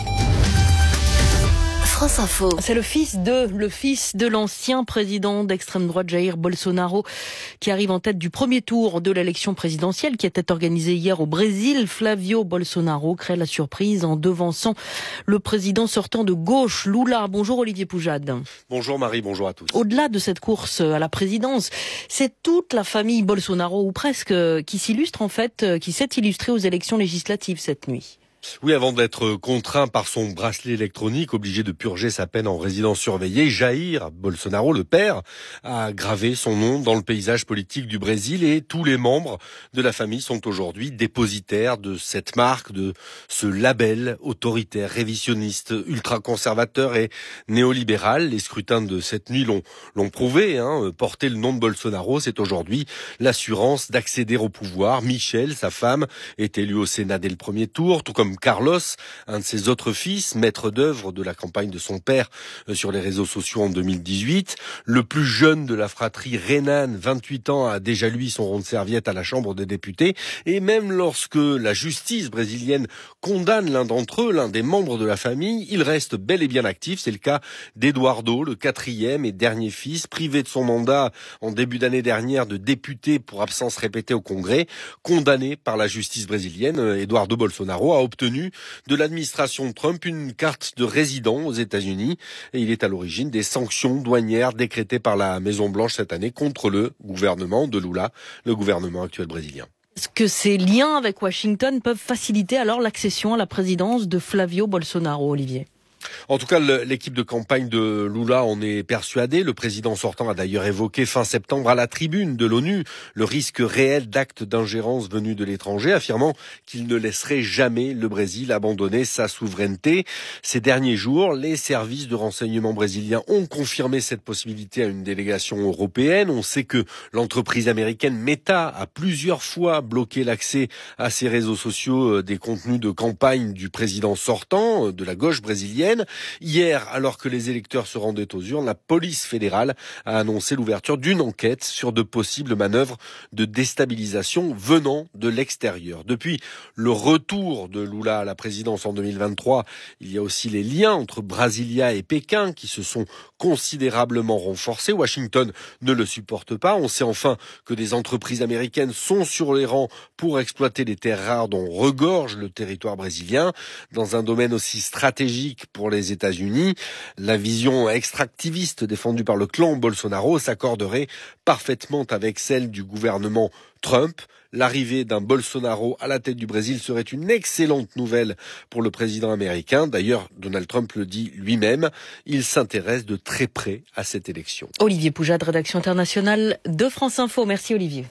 France Info. C'est le fils de, le fils de l'ancien président d'extrême droite Jair Bolsonaro qui arrive en tête du premier tour de l'élection présidentielle qui était organisée hier au Brésil. Flavio Bolsonaro crée la surprise en devançant le président sortant de gauche, Lula. Bonjour Olivier Poujade. Bonjour Marie, bonjour à tous. Au-delà de cette course à la présidence, c'est toute la famille Bolsonaro, ou presque, qui s'illustre en fait, qui s'est illustrée aux élections législatives cette nuit. Oui, avant d'être contraint par son bracelet électronique, obligé de purger sa peine en résidence surveillée, Jair Bolsonaro, le père, a gravé son nom dans le paysage politique du Brésil et tous les membres de la famille sont aujourd'hui dépositaires de cette marque, de ce label autoritaire, révisionniste, ultra-conservateur et néolibéral. Les scrutins de cette nuit l'ont, l'ont prouvé, hein. Porter le nom de Bolsonaro, c'est aujourd'hui l'assurance d'accéder au pouvoir. Michel, sa femme, est élu au Sénat dès le premier tour, tout comme Carlos, un de ses autres fils, maître d'œuvre de la campagne de son père sur les réseaux sociaux en deux mille dix-huit. Le plus jeune de la fratrie, Renan, vingt-huit ans, a déjà lui son rond de serviette à la Chambre des députés. Et même lorsque la justice brésilienne condamne l'un d'entre eux, l'un des membres de la famille, il reste bel et bien actif. C'est le cas d'Eduardo, le quatrième et dernier fils, privé de son mandat en début d'année dernière de député pour absence répétée au Congrès, condamné par la justice brésilienne. Eduardo Bolsonaro a obtenu de l'administration Trump une carte de résident aux États-Unis et il est à l'origine des sanctions douanières décrétées par la Maison-Blanche cette année contre le gouvernement de Lula, le gouvernement actuel brésilien. Est-ce que ces liens avec Washington peuvent faciliter alors l'accession à la présidence de Flavio Bolsonaro, Olivier ? En tout cas, l'équipe de campagne de Lula en est persuadée. Le président sortant a d'ailleurs évoqué fin septembre à la tribune de l'ONU le risque réel d'actes d'ingérence venus de l'étranger, affirmant qu'il ne laisserait jamais le Brésil abandonner sa souveraineté. Ces derniers jours, les services de renseignement brésiliens ont confirmé cette possibilité à une délégation européenne. On sait que l'entreprise américaine Meta a plusieurs fois bloqué l'accès à ses réseaux sociaux des contenus de campagne du président sortant, de la gauche brésilienne. Hier, alors que les électeurs se rendaient aux urnes, la police fédérale a annoncé l'ouverture d'une enquête sur de possibles manœuvres de déstabilisation venant de l'extérieur. Depuis le retour de Lula à la présidence en deux mille vingt-trois, il y a aussi les liens entre Brasilia et Pékin qui se sont considérablement renforcés. Washington ne le supporte pas. On sait enfin que des entreprises américaines sont sur les rangs pour exploiter les terres rares dont regorge le territoire brésilien. Dans un domaine aussi stratégique pour pour les États-Unis. La vision extractiviste défendue par le clan Bolsonaro s'accorderait parfaitement avec celle du gouvernement Trump. L'arrivée d'un Bolsonaro à la tête du Brésil serait une excellente nouvelle pour le président américain. D'ailleurs, Donald Trump le dit lui-même, il s'intéresse de très près à cette élection. Olivier Poujade, rédaction internationale de France Info. Merci Olivier.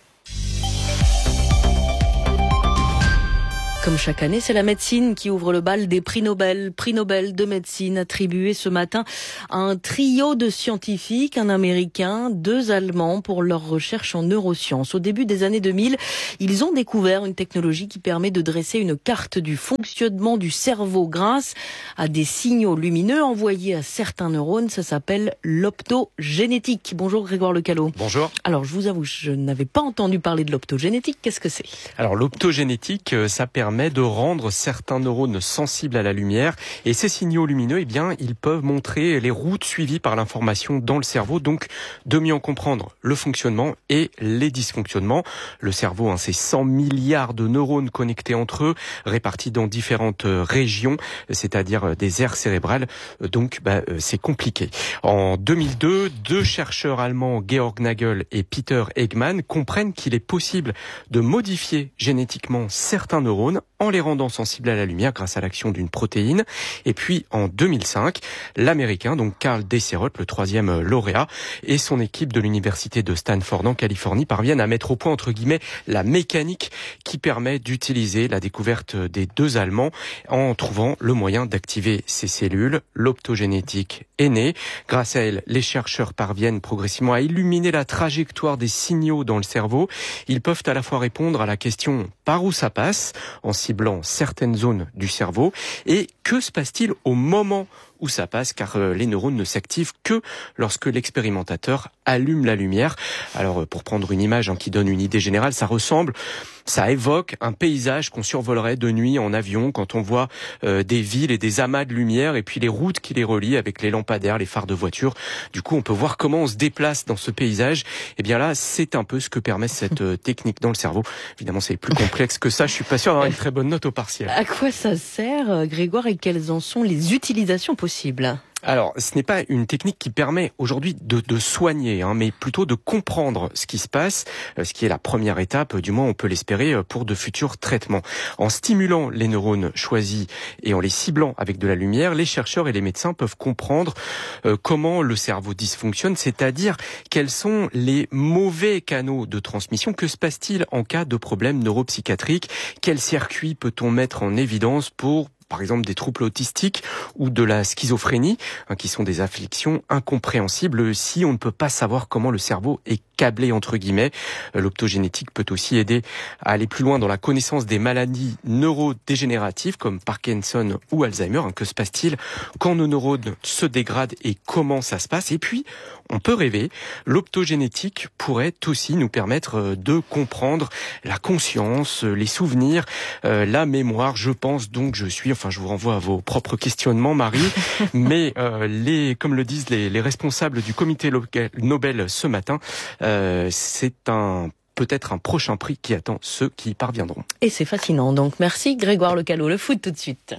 Comme chaque année, c'est la médecine qui ouvre le bal des prix Nobel. Prix Nobel de médecine attribué ce matin à un trio de scientifiques, un Américain, deux Allemands pour leurs recherches en neurosciences. Au début des années deux mille, ils ont découvert une technologie qui permet de dresser une carte du fonctionnement du cerveau grâce à des signaux lumineux envoyés à certains neurones. Ça s'appelle l'optogénétique. Bonjour Grégoire Lecalot. Bonjour. Alors je vous avoue, je n'avais pas entendu parler de l'optogénétique. Qu'est-ce que c'est ? Alors l'optogénétique, ça permet de rendre certains neurones sensibles à la lumière et ces signaux lumineux, eh bien, ils peuvent montrer les routes suivies par l'information dans le cerveau, donc de mieux en comprendre le fonctionnement et les dysfonctionnements. Le cerveau, hein, c'est cent milliards de neurones connectés entre eux, répartis dans différentes régions, c'est-à-dire des aires cérébrales, donc bah, c'est compliqué. En deux mille deux, deux chercheurs allemands, Georg Nagel et Peter Eggman, comprennent qu'il est possible de modifier génétiquement certains neurones en les rendant sensibles à la lumière grâce à l'action d'une protéine. Et puis en deux mille cinq, l'Américain, donc Karl Desserot, le troisième lauréat, et son équipe de l'université de Stanford en Californie parviennent à mettre au point, entre guillemets, la mécanique qui permet d'utiliser la découverte des deux Allemands en trouvant le moyen d'activer ces cellules. L'optogénétique est née. Grâce à elle, les chercheurs parviennent progressivement à illuminer la trajectoire des signaux dans le cerveau. Ils peuvent à la fois répondre à la question par où ça passe, en ciblant certaines zones du cerveau, et que se passe-t-il au moment où ça passe, car les neurones ne s'activent que lorsque l'expérimentateur allume la lumière. Alors, pour prendre une image hein, qui donne une idée générale, ça ressemble, ça évoque un paysage qu'on survolerait de nuit en avion quand on voit euh, des villes et des amas de lumière et puis les routes qui les relient avec les lampadaires, les phares de voiture. Du coup, on peut voir comment on se déplace dans ce paysage. Et bien là, c'est un peu ce que permet cette euh, technique dans le cerveau. Évidemment, c'est plus complexe que ça. Je suis pas sûr d'avoir une très bonne note au partiel. À quoi ça sert, Grégoire, et quelles en sont les utilisations possibles ? Alors, ce n'est pas une technique qui permet aujourd'hui de, de soigner, hein, mais plutôt de comprendre ce qui se passe, ce qui est la première étape, du moins on peut l'espérer, pour de futurs traitements. En stimulant les neurones choisis et en les ciblant avec de la lumière, les chercheurs et les médecins peuvent comprendre euh, comment le cerveau dysfonctionne, c'est-à-dire quels sont les mauvais canaux de transmission. Que se passe-t-il en cas de problème neuropsychiatrique ? Quel circuit peut-on mettre en évidence pour par exemple des troubles autistiques ou de la schizophrénie, hein, qui sont des afflictions incompréhensibles si on ne peut pas savoir comment le cerveau est câblé, entre guillemets. L'optogénétique peut aussi aider à aller plus loin dans la connaissance des maladies neurodégénératives comme Parkinson ou Alzheimer. Hein, que se passe-t-il quand nos neurones se dégradent et comment ça se passe ? Et puis, on peut rêver, l'optogénétique pourrait aussi nous permettre de comprendre la conscience, les souvenirs, euh, la mémoire. Je pense donc, je suis, enfin je vous renvoie à vos propres questionnements, Marie, mais euh, les, comme le disent les, les responsables du comité Nobel ce matin, euh, c'est un peut-être un prochain prix qui attend ceux qui y parviendront. Et c'est fascinant, donc merci Grégoire Lecalot. Le foot tout de suite.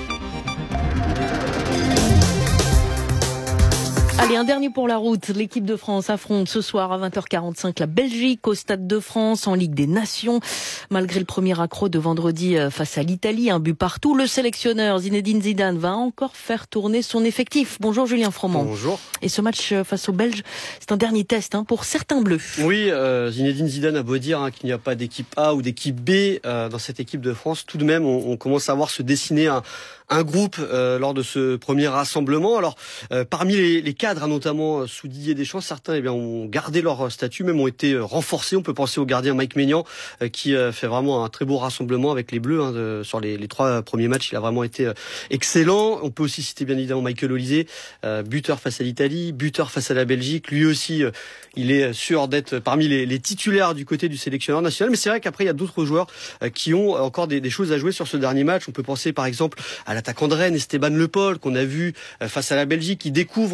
Allez, un dernier pour la route. L'équipe de France affronte ce soir à vingt heures quarante-cinq la Belgique au Stade de France en Ligue des Nations. Malgré le premier accro de vendredi face à l'Italie, un but partout, le sélectionneur Zinedine Zidane va encore faire tourner son effectif. Bonjour Julien Froment. Bonjour. Et ce match face aux Belges, c'est un dernier test hein, pour certains bleus. Oui, euh, Zinedine Zidane a beau dire hein, qu'il n'y a pas d'équipe A ou d'équipe B euh, dans cette équipe de France. Tout de même, on, on commence à voir se dessiner un un groupe euh, lors de ce premier rassemblement. Alors, euh, parmi les, les cadres, hein, notamment sous Didier Deschamps, certains eh bien, ont gardé leur statut, même ont été renforcés. On peut penser au gardien Mike Maignan, euh, qui euh, fait vraiment un très beau rassemblement avec les Bleus. Hein, de, sur les, les trois premiers matchs, il a vraiment été euh, excellent. On peut aussi citer bien évidemment Michael Olise, euh, buteur face à l'Italie, buteur face à la Belgique. Lui aussi, euh, il est sûr d'être parmi les, les titulaires du côté du sélectionneur national. Mais c'est vrai qu'après, il y a d'autres joueurs euh, qui ont encore des, des choses à jouer sur ce dernier match. On peut penser par exemple à l'attaquant de Rennes, Esteban Le Paul, qu'on a vu face à la Belgique, qui découvre le, le,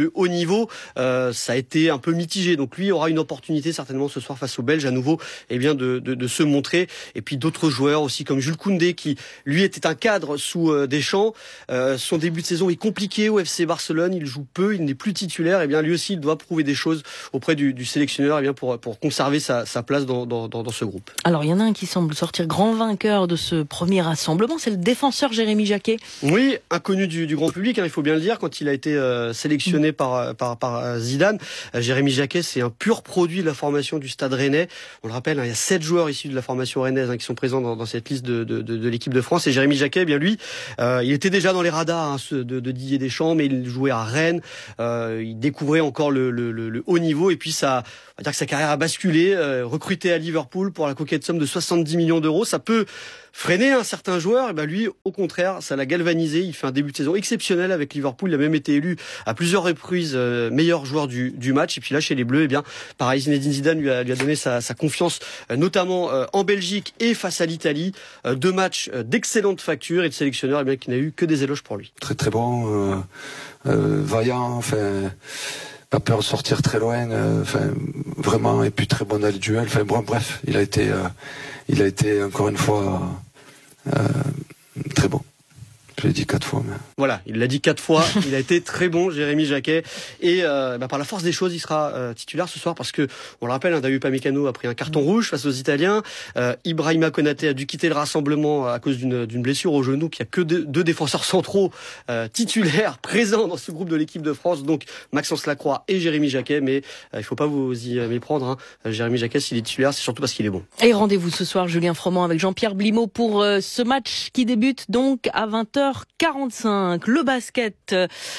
le haut niveau, euh, ça a été un peu mitigé. Donc lui aura une opportunité certainement ce soir face aux Belges à nouveau, eh bien de, de, de se montrer. Et puis d'autres joueurs aussi comme Jules Koundé qui lui était un cadre sous euh, Deschamps. Euh, son début de saison est compliqué au F C Barcelone. Il joue peu, il n'est plus titulaire. Eh bien lui aussi il doit prouver des choses auprès du, du sélectionneur, eh bien pour pour conserver sa, sa place dans, dans dans ce groupe. Alors il y en a un qui semble sortir grand vainqueur de ce premier rassemblement, c'est le défenseur Jérémy Jacquet. Oui, inconnu du, du grand public, hein, il faut bien le dire. Quand il a été euh, sélectionné par par par Zidane, euh, Jérémy Jacquet, c'est un pur produit de la formation du Stade Rennais. On le rappelle, hein, il y a sept joueurs issus de la formation rennaise hein, qui sont présents dans, dans cette liste de, de, de, de l'équipe de France. Et Jérémy Jacquet, eh bien lui, euh, il était déjà dans les radars hein, de, de Didier Deschamps, mais il jouait à Rennes. Euh, il découvrait encore le, le, le, le haut niveau, et puis ça, on va dire que sa carrière a basculé. Euh, recruté à Liverpool pour la coquette somme de soixante-dix millions d'euros, ça peut freiner un certain joueur. Et ben lui, au contraire, ça l'a galvanisé. Il fait un début de saison exceptionnel avec Liverpool. Il a même été élu à plusieurs reprises euh, meilleur joueur du, du match. Et puis là, chez les Bleus, eh bien, pareil, Zinedine Zidane lui a, lui a donné sa, sa confiance, euh, notamment euh, en Belgique et face à l'Italie. Euh, deux matchs euh, d'excellente facture, et le sélectionneur, eh bien, qui n'a eu que des éloges pour lui. Très très bon, euh, euh, vaillant, enfin. Pas peur de sortir très loin, euh, enfin vraiment, et puis très bon dans les duels. Enfin bon, bref, il a été, euh, il a été encore une fois euh, très bon. Je l'ai dit quatre fois. Mais... Voilà, il l'a dit quatre fois. Il a été très bon, Jérémy Jacquet. Et euh, bah, par la force des choses, il sera euh, titulaire ce soir parce que, on le rappelle, hein, David Upamecano a pris un carton rouge face aux Italiens. Euh, Ibrahima Konaté a dû quitter le rassemblement à cause d'une, d'une blessure au genou. Qu'il n'y a que deux, deux défenseurs centraux euh, titulaires présents dans ce groupe de l'équipe de France. Donc Maxence Lacroix et Jérémy Jacquet. Mais euh, il ne faut pas vous y méprendre. Hein. Jérémy Jacquet, s'il est titulaire, c'est surtout parce qu'il est bon. Et rendez-vous ce soir, Julien Froment, avec Jean-Pierre Blimaud pour euh, ce match qui débute donc à vingt heures quarante-cinq. Le basket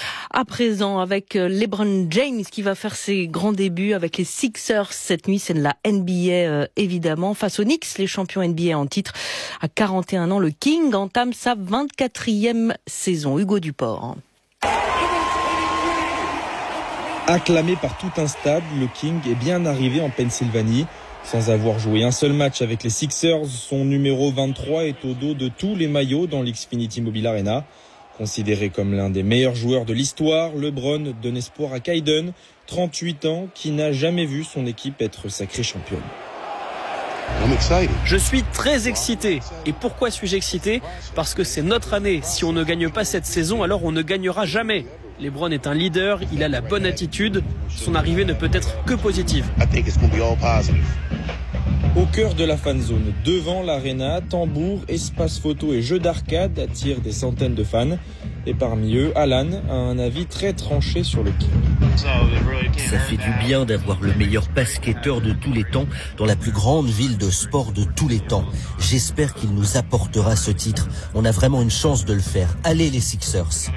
à présent avec LeBron James qui va faire ses grands débuts avec les Sixers cette nuit. C'est de la N B A évidemment. Face aux Knicks, les champions N B A en titre. À quarante et un ans, le King entame sa vingt-quatrième saison. Hugo Duport. Acclamé par tout un stade, le King est bien arrivé en Pennsylvanie. Sans avoir joué un seul match avec les Sixers, son numéro vingt-trois est au dos de tous les maillots dans l'Xfinity Mobile Arena. Considéré comme l'un des meilleurs joueurs de l'histoire, LeBron donne espoir à Kaiden, trente-huit ans, qui n'a jamais vu son équipe être sacrée championne. Je suis très excité. Et pourquoi suis-je excité ? Parce que c'est notre année. Si on ne gagne pas cette saison, alors on ne gagnera jamais. LeBron est un leader, il a la bonne attitude. Son arrivée ne peut être que positive. Au cœur de la fan zone, devant l'arena, tambour, espace photo et jeux d'arcade attirent des centaines de fans. Et parmi eux, Alan a un avis très tranché sur le King. Ça fait du bien d'avoir le meilleur basketteur de tous les temps dans la plus grande ville de sport de tous les temps. J'espère qu'il nous apportera ce titre. On a vraiment une chance de le faire. Allez les Sixers.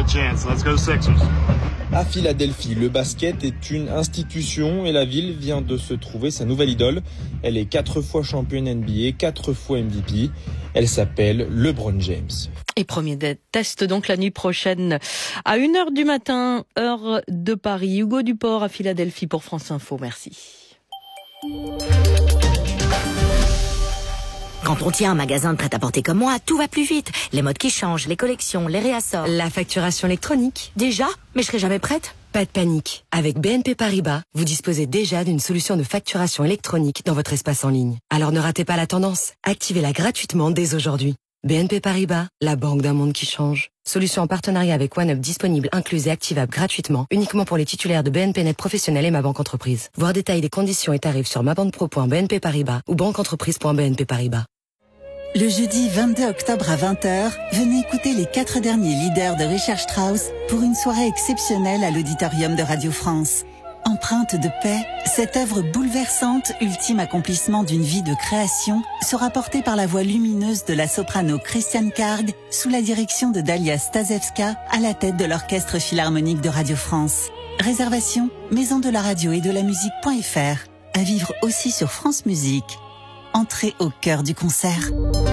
À Philadelphie, le basket est une institution et la ville vient de se trouver sa nouvelle idole. Elle est quatre fois championne N B A, quatre fois M V P. Elle s'appelle LeBron James. Et premier test donc la nuit prochaine à une heure du matin, heure de Paris. Hugo Duport à Philadelphie pour France Info. Merci. Quand on tient un magasin de prêt-à-porter comme moi, tout va plus vite. Les modes qui changent, les collections, les réassorts. La facturation électronique. Déjà ? Mais je serai jamais prête ? Pas de panique. Avec B N P Paribas, vous disposez déjà d'une solution de facturation électronique dans votre espace en ligne. Alors ne ratez pas la tendance. Activez-la gratuitement dès aujourd'hui. B N P Paribas, la banque d'un monde qui change. Solution en partenariat avec OneUp disponible, incluse et activable gratuitement, uniquement pour les titulaires de B N P Net Professionnel et Ma Banque Entreprise. Voir détail des conditions et tarifs sur mabanpro point b n p paribas ou banqueentreprise point b n p paribas. Le jeudi vingt-deux octobre à vingt heures, venez écouter les quatre derniers leaders de Richard Strauss pour une soirée exceptionnelle à l'auditorium de Radio France. Empreinte de paix, cette œuvre bouleversante, ultime accomplissement d'une vie de création, sera portée par la voix lumineuse de la soprano Christiane Karg sous la direction de Dalia Stasevska à la tête de l'Orchestre Philharmonique de Radio France. Réservation, maison de la radio et de la musique.fr. À vivre aussi sur France Musique. Entrez au cœur du concert.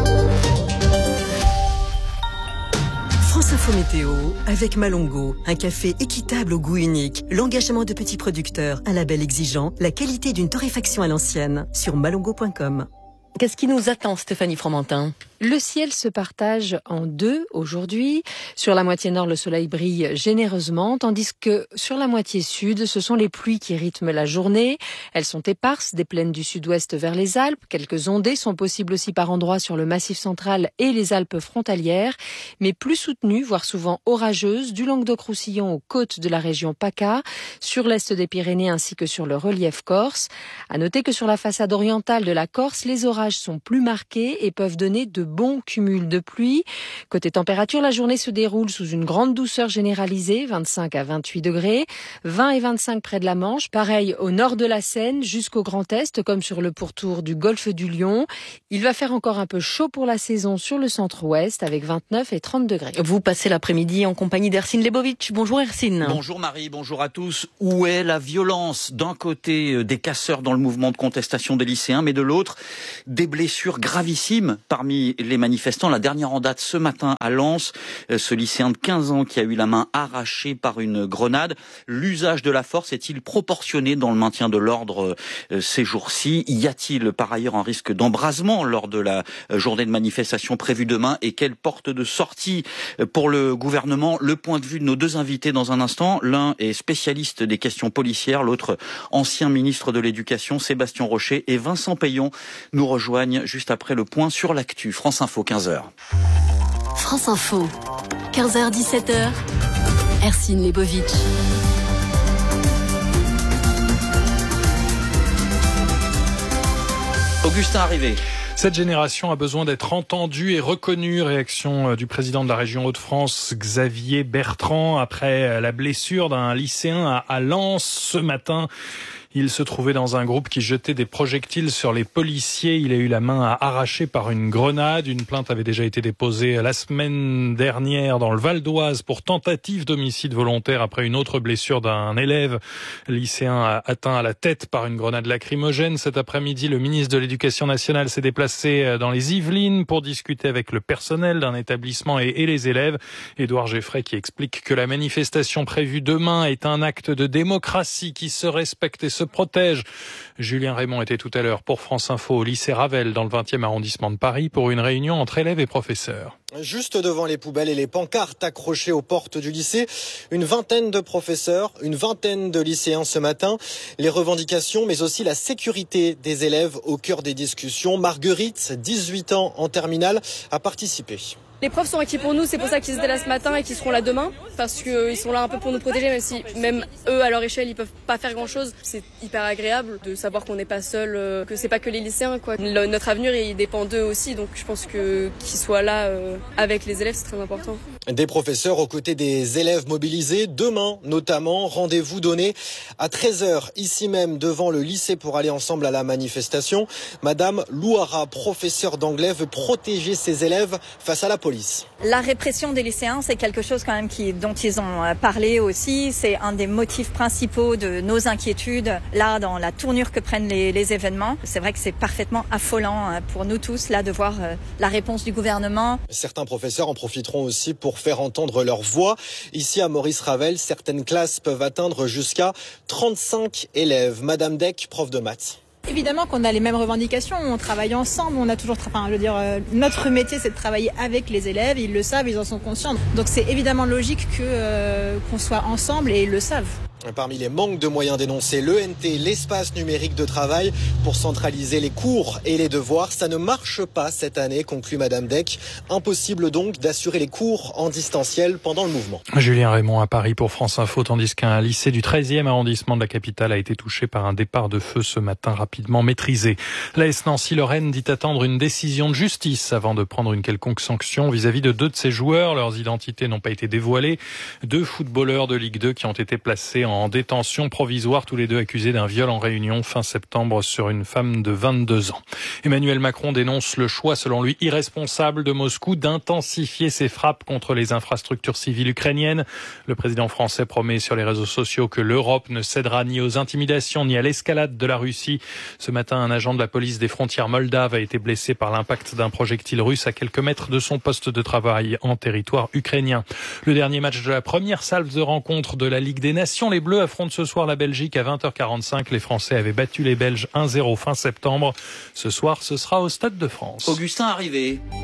France Info Météo avec Malongo, un café équitable au goût unique, l'engagement de petits producteurs, un label exigeant, la qualité d'une torréfaction à l'ancienne sur malongo point com. Qu'est-ce qui nous attend, Stéphanie Fromentin ? Le ciel se partage en deux aujourd'hui. Sur la moitié nord, le soleil brille généreusement, tandis que sur la moitié sud, ce sont les pluies qui rythment la journée. Elles sont éparses des plaines du sud-ouest vers les Alpes. Quelques ondées sont possibles aussi par endroits sur le Massif central et les Alpes frontalières, mais plus soutenues, voire souvent orageuses, du Languedoc-Roussillon aux côtes de la région PACA, sur l'est des Pyrénées ainsi que sur le relief corse. À noter que sur la façade orientale de la Corse, les orages sont plus marqués et peuvent donner de bons cumuls de pluie. Côté température, la journée se déroule sous une grande douceur généralisée, vingt-cinq à vingt-huit degrés, vingt et vingt-cinq près de la Manche, pareil au nord de la Seine jusqu'au Grand Est, comme sur le pourtour du golfe du Lion. Il va faire encore un peu chaud pour la saison sur le centre-ouest avec vingt-neuf et trente degrés. Vous passez l'après-midi en compagnie d'Ercine Lebovitch. Bonjour Ercine. Bonjour Marie, bonjour à tous. Où est la violence? D'un côté, des casseurs dans le mouvement de contestation des lycéens, mais de l'autre, des blessures gravissimes parmi les manifestants. La dernière en date ce matin à Lens, ce lycéen de quinze ans qui a eu la main arrachée par une grenade. L'usage de la force est-il proportionné dans le maintien de l'ordre ces jours-ci? Y a-t-il par ailleurs un risque d'embrasement lors de la journée de manifestation prévue demain? Et quelle porte de sortie pour le gouvernement? Le point de vue de nos deux invités dans un instant. L'un est spécialiste des questions policières, l'autre ancien ministre de l'Éducation, Sébastien Rocher, et Vincent Payon nous rejoignent juste après le point sur l'actu. France Info, quinze heures. France Info, quinze heures dix-sept heures, Ercine Lebovitch. Augustin Arrivé. Cette génération a besoin d'être entendue et reconnue. Réaction du président de la région Hauts-de-France, Xavier Bertrand, après la blessure d'un lycéen à Lens ce matin. Il se trouvait dans un groupe qui jetait des projectiles sur les policiers. Il a eu la main arrachée par une grenade. Une plainte avait déjà été déposée la semaine dernière dans le Val d'Oise pour tentative d'homicide volontaire après une autre blessure d'un élève lycéen atteint à la tête par une grenade lacrymogène. Cet après-midi, le ministre de l'Éducation nationale s'est déplacé dans les Yvelines pour discuter avec le personnel d'un établissement et, et les élèves. Édouard Geffray qui explique que la manifestation prévue demain est un acte de démocratie qui se respecte et se protège. Julien Raymond était tout à l'heure pour France Info au lycée Ravel dans le vingtième arrondissement de Paris pour une réunion entre élèves et professeurs. Juste devant les poubelles et les pancartes accrochées aux portes du lycée, une vingtaine de professeurs, une vingtaine de lycéens ce matin. Les revendications, mais aussi la sécurité des élèves au cœur des discussions. Marguerite, dix-huit ans en terminale, a participé. Les profs sont acquis pour nous, c'est pour ça qu'ils étaient là ce matin et qu'ils seront là demain, parce qu'ils sont là un peu pour nous protéger, même si même eux, à leur échelle, ils peuvent pas faire grand-chose. C'est hyper agréable de savoir qu'on n'est pas seul, que c'est pas que les lycéens, quoi. Le, notre avenir, il dépend d'eux aussi, donc je pense que qu'ils soient là euh, avec les élèves, c'est très important. Des professeurs aux côtés des élèves mobilisés. Demain, notamment, rendez-vous donné à treize heures, ici même, devant le lycée pour aller ensemble à la manifestation. Madame Louara, professeure d'anglais, veut protéger ses élèves face à la police. La répression des lycéens, c'est quelque chose quand même qui, dont ils ont parlé aussi. C'est un des motifs principaux de nos inquiétudes, là, dans la tournure que prennent les, les événements. C'est vrai que c'est parfaitement affolant pour nous tous, là, de voir la réponse du gouvernement. Certains professeurs en profiteront aussi pour faire entendre leur voix. Ici, à Maurice Ravel, certaines classes peuvent atteindre jusqu'à trente-cinq élèves. Madame Deck, prof de maths. Évidemment qu'on a les mêmes revendications, on travaille ensemble, on a toujours, enfin, je veux dire, euh, notre métier c'est de travailler avec les élèves, ils le savent, ils en sont conscients. Donc c'est évidemment logique que euh, qu'on soit ensemble et ils le savent. Parmi les manques de moyens dénoncés, l'E N T, l'espace numérique de travail pour centraliser les cours et les devoirs. Ça ne marche pas cette année, conclut Madame Deck. Impossible donc d'assurer les cours en distanciel pendant le mouvement. Julien Raymond à Paris pour France Info, tandis qu'un lycée du treizième arrondissement de la capitale a été touché par un départ de feu ce matin rapidement maîtrisé. L'A S Nancy-Lorraine dit attendre une décision de justice avant de prendre une quelconque sanction vis-à-vis de deux de ses joueurs. Leurs identités n'ont pas été dévoilées. Deux footballeurs de Ligue deux qui ont été placés en en détention provisoire, tous les deux accusés d'un viol en réunion fin septembre sur une femme de vingt-deux ans. Emmanuel Macron dénonce le choix, selon lui, irresponsable de Moscou d'intensifier ses frappes contre les infrastructures civiles ukrainiennes. Le président français promet sur les réseaux sociaux que l'Europe ne cédera ni aux intimidations ni à l'escalade de la Russie. Ce matin, un agent de la police des frontières moldaves a été blessé par l'impact d'un projectile russe à quelques mètres de son poste de travail en territoire ukrainien. Le dernier match de la première salve de rencontre de la Ligue des Nations, les Bleus affrontent ce soir la Belgique à vingt heures quarante-cinq. Les Français avaient battu les Belges un zéro fin septembre. Ce soir, ce sera au Stade de France. Augustin Arrivé.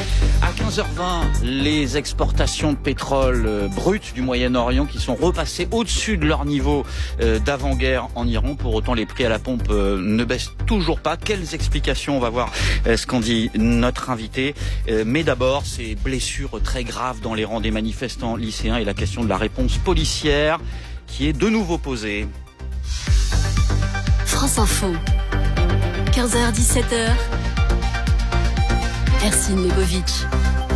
À quinze heures vingt, les exportations de pétrole brut du Moyen-Orient qui sont repassées au-dessus de leur niveau d'avant-guerre en Iran. Pour autant, les prix à la pompe ne baissent toujours pas. Quelles explications? On va voir ce qu'en dit notre invité. Mais d'abord, ces blessures très graves dans les rangs des manifestants lycéens et la question de la réponse policière qui est de nouveau posée. France Info, quinze heures dix-sept heures. Ercine Lebovitch.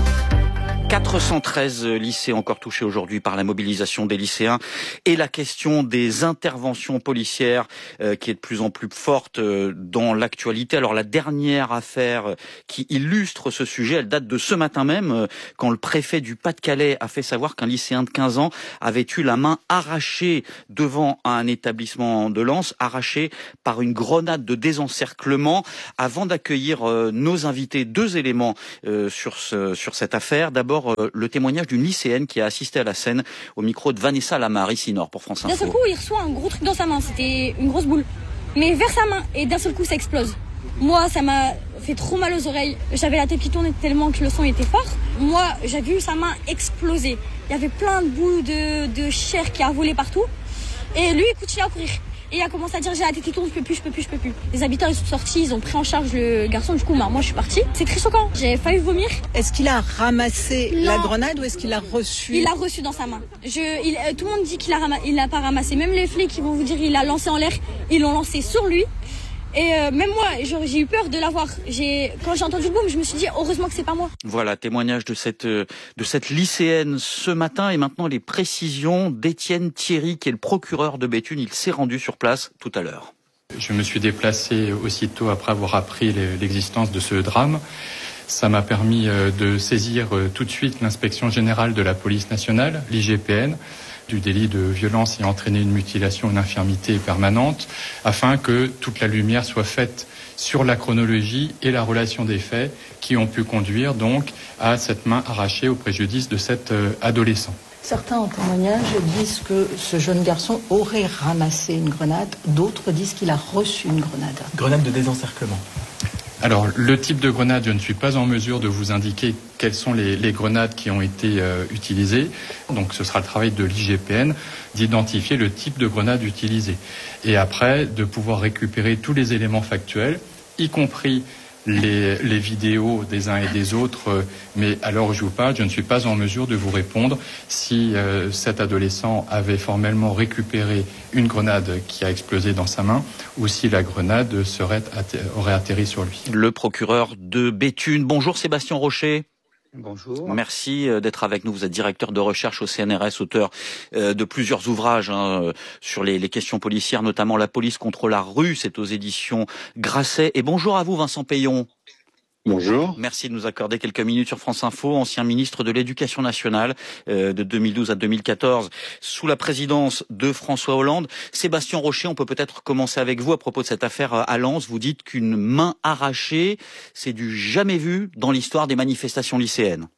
quatre cent treize lycées encore touchés aujourd'hui par la mobilisation des lycéens et la question des interventions policières euh, qui est de plus en plus forte euh, dans l'actualité. Alors la dernière affaire qui illustre ce sujet, elle date de ce matin même euh, quand le préfet du Pas-de-Calais a fait savoir qu'un lycéen de quinze ans avait eu la main arrachée devant un établissement de Lens, arrachée par une grenade de désencerclement. Avant d'accueillir euh, nos invités, deux éléments euh, sur, ce, sur cette affaire. D'abord, le témoignage d'une lycéenne qui a assisté à la scène au micro de Vanessa Lamar, ici Nord pour France Info. D'un seul coup, il reçoit un gros truc dans sa main, c'était une grosse boule, mais vers sa main, et d'un seul coup, ça explose. Moi, ça m'a fait trop mal aux oreilles. J'avais la tête qui tournait tellement que le son était fort. Moi, j'ai vu sa main exploser. Il y avait plein de boules de, de chair qui a volé partout. Et lui, il continue à courir. Et il a commencé à dire j'ai la tête qui tourne, je peux plus, je peux plus, je peux plus. Les habitants ils sont sortis, ils ont pris en charge le garçon. Du coup, bah, moi je suis partie. C'est très choquant. J'ai failli vomir. Est-ce qu'il a ramassé non. la grenade ou est-ce qu'il l'a reçue? Il l'a reçue dans sa main. Je, il, tout le monde dit qu'il a rama- il l'a pas ramassé. Même les flics qui vont vous dire il l'a lancé en l'air, ils l'ont lancé sur lui. Et euh, même moi, j'ai eu peur de l'avoir. J'ai, quand j'ai entendu le boom, je me suis dit heureusement que c'est pas moi. Voilà, témoignage de cette de cette lycéenne ce matin. Et maintenant les précisions d'Étienne Thierry, qui est le procureur de Béthune. Il s'est rendu sur place tout à l'heure. Je me suis déplacé aussitôt après avoir appris l'existence de ce drame. Ça m'a permis de saisir tout de suite l'inspection générale de la police nationale, l'I G P N, du délit de violence ayant entraîné une mutilation ou une infirmité permanente, afin que toute la lumière soit faite sur la chronologie et la relation des faits qui ont pu conduire donc à cette main arrachée au préjudice de cet adolescent. Certains en témoignage disent que ce jeune garçon aurait ramassé une grenade, d'autres disent qu'il a reçu une grenade. Grenade de désencerclement. Alors, le type de grenade, je ne suis pas en mesure de vous indiquer quelles sont les, les grenades qui ont été euh, utilisées. Donc, ce sera le travail de l'I G P N d'identifier le type de grenade utilisée. Et après, de pouvoir récupérer tous les éléments factuels, y compris les, les vidéos des uns et des autres. Mais à l'heure où je vous parle, je ne suis pas en mesure de vous répondre si euh, cet adolescent avait formellement récupéré une grenade qui a explosé dans sa main ou si la grenade serait atter- aurait atterri sur lui. Le procureur de Béthune. Bonjour Sébastien Rocher. Bonjour. Merci d'être avec nous. Vous êtes directeur de recherche au C N R S, auteur de plusieurs ouvrages hein, sur les, les questions policières, notamment La police contre la rue. C'est aux éditions Grasset. Et bonjour à vous, Vincent Payon. Bonjour. Merci de nous accorder quelques minutes sur France Info. Ancien ministre de l'Éducation nationale euh, de deux mille douze à deux mille quatorze, sous la présidence de François Hollande. Sébastien Rocher, on peut peut-être commencer avec vous à propos de cette affaire à Lens. Vous dites qu'une main arrachée, c'est du jamais vu dans l'histoire des manifestations lycéennes.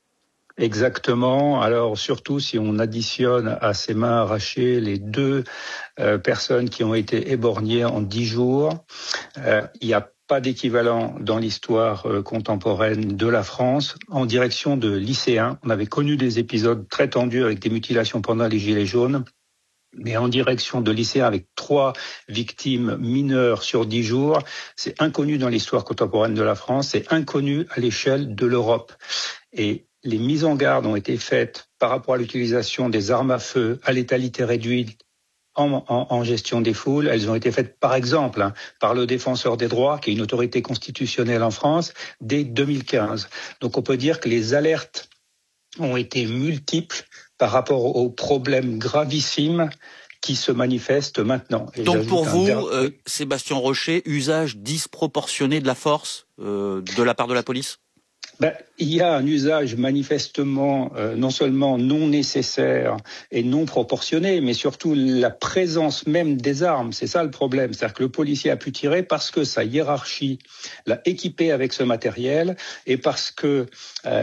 Exactement. Alors surtout si on additionne à ces mains arrachées les deux euh, personnes qui ont été éborgnées en dix jours, euh, il y a pas d'équivalent dans l'histoire euh, contemporaine de la France en direction de lycéens. On avait connu des épisodes très tendus avec des mutilations pendant les Gilets jaunes, mais en direction de lycéens avec trois victimes mineures sur dix jours, c'est inconnu dans l'histoire contemporaine de la France, c'est inconnu à l'échelle de l'Europe. Et les mises en garde ont été faites par rapport à l'utilisation des armes à feu, à létalité réduite, En, en, en gestion des foules. Elles ont été faites, par exemple, hein, par le Défenseur des droits, qui est une autorité constitutionnelle en France, dès deux mille quinze. Donc on peut dire que les alertes ont été multiples par rapport aux problèmes gravissimes qui se manifestent maintenant. Et donc pour vous, dernier... euh, Sébastien Rocher, usage disproportionné de la force euh, de la part de la police ? Ben, il y a un usage manifestement euh, non seulement non nécessaire et non proportionné, mais surtout la présence même des armes. C'est ça le problème. C'est-à-dire que le policier a pu tirer parce que sa hiérarchie l'a équipé avec ce matériel et parce que euh,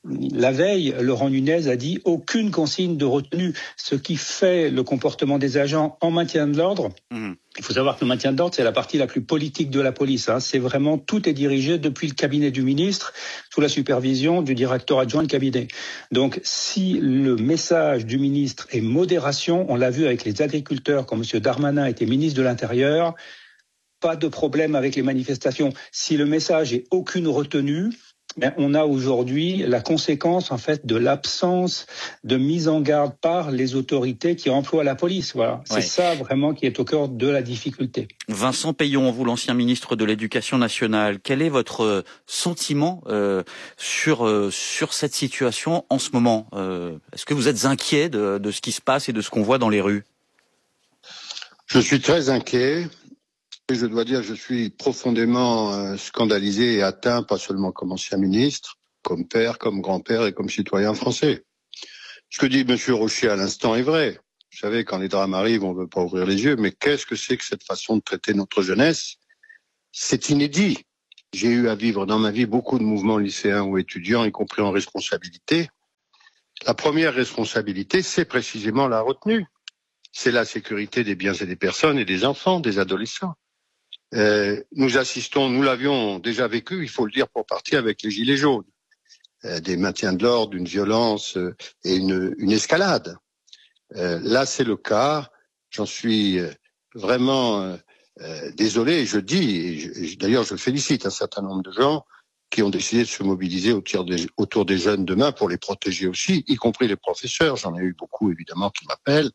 la veille, Laurent Nunez a dit aucune consigne de retenue, ce qui fait le comportement des agents en maintien de l'ordre. Mmh. Il faut savoir que le maintien de l'ordre, c'est la partie la plus politique de la police. Hein. C'est vraiment, tout est dirigé depuis le cabinet du ministre, sous la supervision du directeur adjoint de cabinet. Donc, si le message du ministre est modération, on l'a vu avec les agriculteurs, quand M. Darmanin était ministre de l'Intérieur, pas de problème avec les manifestations. Si le message est aucune retenue, ben, on a aujourd'hui la conséquence en fait de l'absence de mise en garde par les autorités qui emploient la police. Voilà, c'est ouais. ça vraiment qui est au cœur de la difficulté. Vincent Peillon, vous l'ancien ministre de l'Éducation nationale, quel est votre sentiment euh, sur euh, sur cette situation en ce moment euh, Est-ce que vous êtes inquiet de, de ce qui se passe et de ce qu'on voit dans les rues? Je suis très inquiet. Et je dois dire, je suis profondément euh, scandalisé et atteint, pas seulement comme ancien ministre, comme père, comme grand-père et comme citoyen français. Ce que dit M. Rocher à l'instant est vrai. Vous savez, quand les drames arrivent, on ne veut pas ouvrir les yeux, mais qu'est-ce que c'est que cette façon de traiter notre jeunesse? C'est inédit. J'ai eu à vivre dans ma vie beaucoup de mouvements lycéens ou étudiants, y compris en responsabilité. La première responsabilité, c'est précisément la retenue. C'est la sécurité des biens et des personnes et des enfants, des adolescents. Euh, nous assistons, nous l'avions déjà vécu, il faut le dire pour partie, avec les gilets jaunes, euh, des maintiens de l'ordre, une violence euh, et une, une escalade. Euh, là, c'est le cas. J'en suis euh, vraiment euh, euh, désolé. Et je dis, et je, et d'ailleurs, je félicite un certain nombre de gens qui ont décidé de se mobiliser autour des, autour des jeunes demain pour les protéger aussi, y compris les professeurs. J'en ai eu beaucoup, évidemment, qui m'appellent.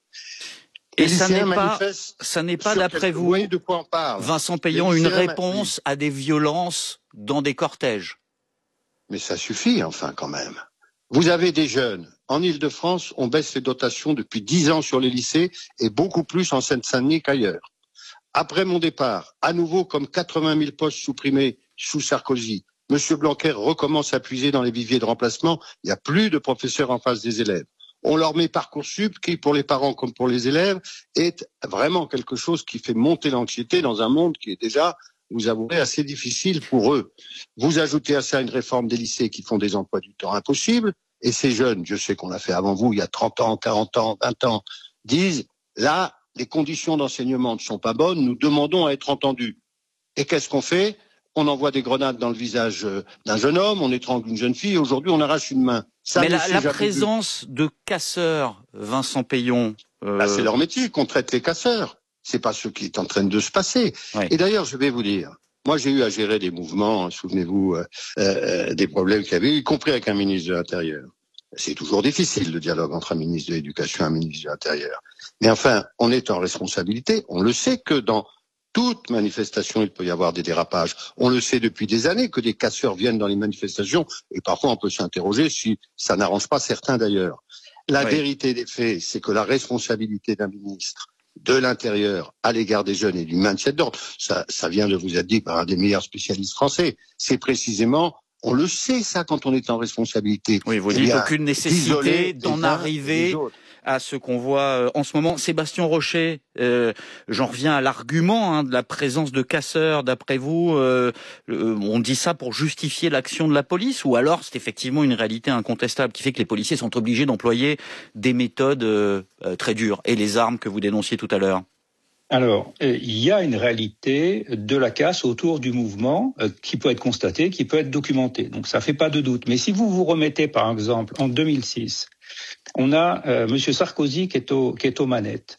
Et ça n'est pas, ça n'est pas d'après vous, oui, de quoi on parle. Vincent Peillon, une réponse à des violences dans des cortèges. Mais ça suffit, enfin, quand même. Vous avez des jeunes. En Île-de-France, on baisse les dotations depuis dix ans sur les lycées et beaucoup plus en Seine-Saint-Denis qu'ailleurs. Après mon départ, à nouveau, comme quatre-vingt mille postes supprimés sous Sarkozy, M. Blanquer recommence à puiser dans les viviers de remplacement. Il n'y a plus de professeurs en face des élèves. On leur met Parcoursup, qui, pour les parents comme pour les élèves, est vraiment quelque chose qui fait monter l'anxiété dans un monde qui est déjà, vous avouerez, assez difficile pour eux. Vous ajoutez à ça une réforme des lycées qui font des emplois du temps impossibles, et ces jeunes, je sais qu'on l'a fait avant vous, il y a trente ans, quarante ans, vingt ans, disent, là, les conditions d'enseignement ne sont pas bonnes, nous demandons à être entendus. Et qu'est-ce qu'on fait? On envoie des grenades dans le visage d'un jeune homme, on étrangle une jeune fille, aujourd'hui on arrache une main. Ça, mais la, la présence vu. de casseurs, Vincent Peillon... Euh... Bah, c'est leur métier qu'on traite les casseurs. C'est pas ce qui est en train de se passer. Ouais. Et d'ailleurs, je vais vous dire, moi j'ai eu à gérer des mouvements, souvenez-vous, euh, euh, des problèmes qu'il y avait, y compris avec un ministre de l'Intérieur. C'est toujours difficile le dialogue entre un ministre de l'Éducation et un ministre de l'Intérieur. Mais enfin, on est en responsabilité, on le sait que dans toute manifestation, il peut y avoir des dérapages. On le sait depuis des années que des casseurs viennent dans les manifestations et parfois on peut s'interroger si ça n'arrange pas certains d'ailleurs. La oui. vérité des faits, c'est que la responsabilité d'un ministre de l'Intérieur à l'égard des jeunes et du maintien de l'ordre, ça, ça vient de vous être dit par un des meilleurs spécialistes français, c'est précisément, on le sait ça quand on est en responsabilité. Oui, vous dites aucune nécessité d'en arriver à ce qu'on voit en ce moment. Sébastien Rocher, euh, j'en reviens à l'argument hein, de la présence de casseurs. D'après vous, euh, euh, on dit ça pour justifier l'action de la police, ou alors c'est effectivement une réalité incontestable qui fait que les policiers sont obligés d'employer des méthodes euh, euh, très dures et les armes que vous dénonciez tout à l'heure? Alors, euh, il y a une réalité de la casse autour du mouvement euh, qui peut être constatée, qui peut être documentée. Donc ça fait pas de doute. Mais si vous vous remettez par exemple en deux mille six, on a euh, M. Sarkozy qui est, au, qui est aux manettes.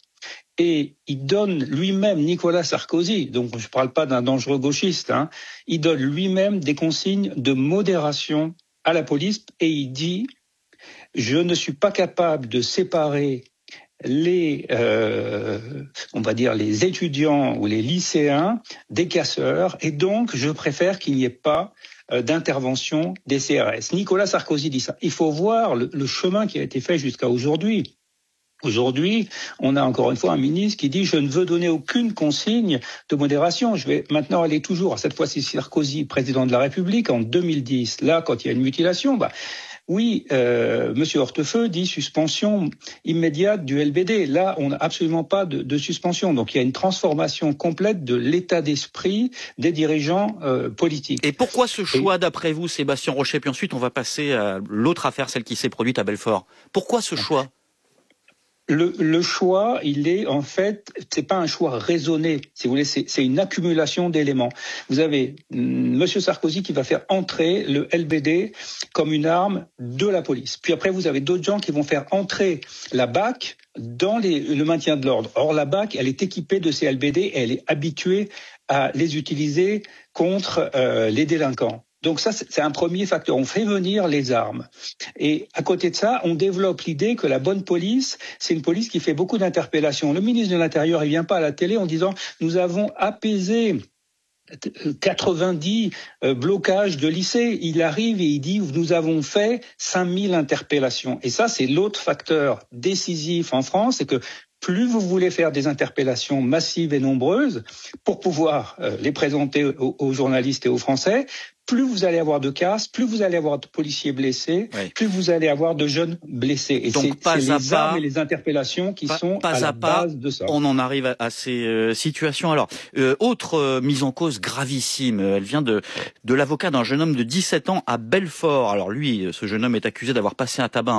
Et il donne lui-même, Nicolas Sarkozy, donc je ne parle pas d'un dangereux gauchiste, hein, il donne lui-même des consignes de modération à la police et il dit « Je ne suis pas capable de séparer les, euh, on va dire, les étudiants ou les lycéens des casseurs et donc je préfère qu'il n'y ait pas d'intervention des C R S. » Nicolas Sarkozy dit ça. Il faut voir le, le chemin qui a été fait jusqu'à aujourd'hui. Aujourd'hui, on a encore une fois un ministre qui dit « Je ne veux donner aucune consigne de modération. » Je vais maintenant aller toujours, cette fois-ci Sarkozy, président de la République, en deux mille dix. Là, quand il y a une mutilation, bah, Oui, euh, Monsieur Hortefeux dit suspension immédiate du L B D. Là, on n'a absolument pas de, de suspension. Donc, il y a une transformation complète de l'état d'esprit des dirigeants euh, politiques. Et pourquoi ce choix, Et... d'après vous, Sébastien Rocher? Puis ensuite, on va passer à l'autre affaire, celle qui s'est produite à Belfort. Pourquoi ce choix? Le, le choix, il est en fait, c'est pas un choix raisonné, si vous voulez, c'est, c'est une accumulation d'éléments. Vous avez mm, Monsieur Sarkozy qui va faire entrer le L B D comme une arme de la police. Puis après, vous avez d'autres gens qui vont faire entrer la B A C dans les, le maintien de l'ordre. Or, la B A C, elle est équipée de ces L B D et elle est habituée à les utiliser contre euh, les délinquants. Donc ça, c'est un premier facteur. On fait venir les armes. Et à côté de ça, on développe l'idée que la bonne police, c'est une police qui fait beaucoup d'interpellations. Le ministre de l'Intérieur, il vient pas à la télé en disant « nous avons apaisé quatre-vingt-dix euh, blocages de lycées ». Il arrive et il dit « nous avons fait cinq mille interpellations ». Et ça, c'est l'autre facteur décisif en France, c'est que plus vous voulez faire des interpellations massives et nombreuses pour pouvoir euh, les présenter aux, aux journalistes et aux Français, plus vous allez avoir de casse, plus vous allez avoir de policiers blessés, oui. plus vous allez avoir de jeunes blessés. Et donc, c'est, pas c'est à les pas, armes et les interpellations qui pas, sont pas à, à la pas, base de ça. On en arrive à, à ces euh, situations. Alors, euh, autre euh, mise en cause gravissime, elle vient de, de l'avocat d'un jeune homme de dix-sept ans à Belfort. Alors lui, ce jeune homme est accusé d'avoir passé un tabac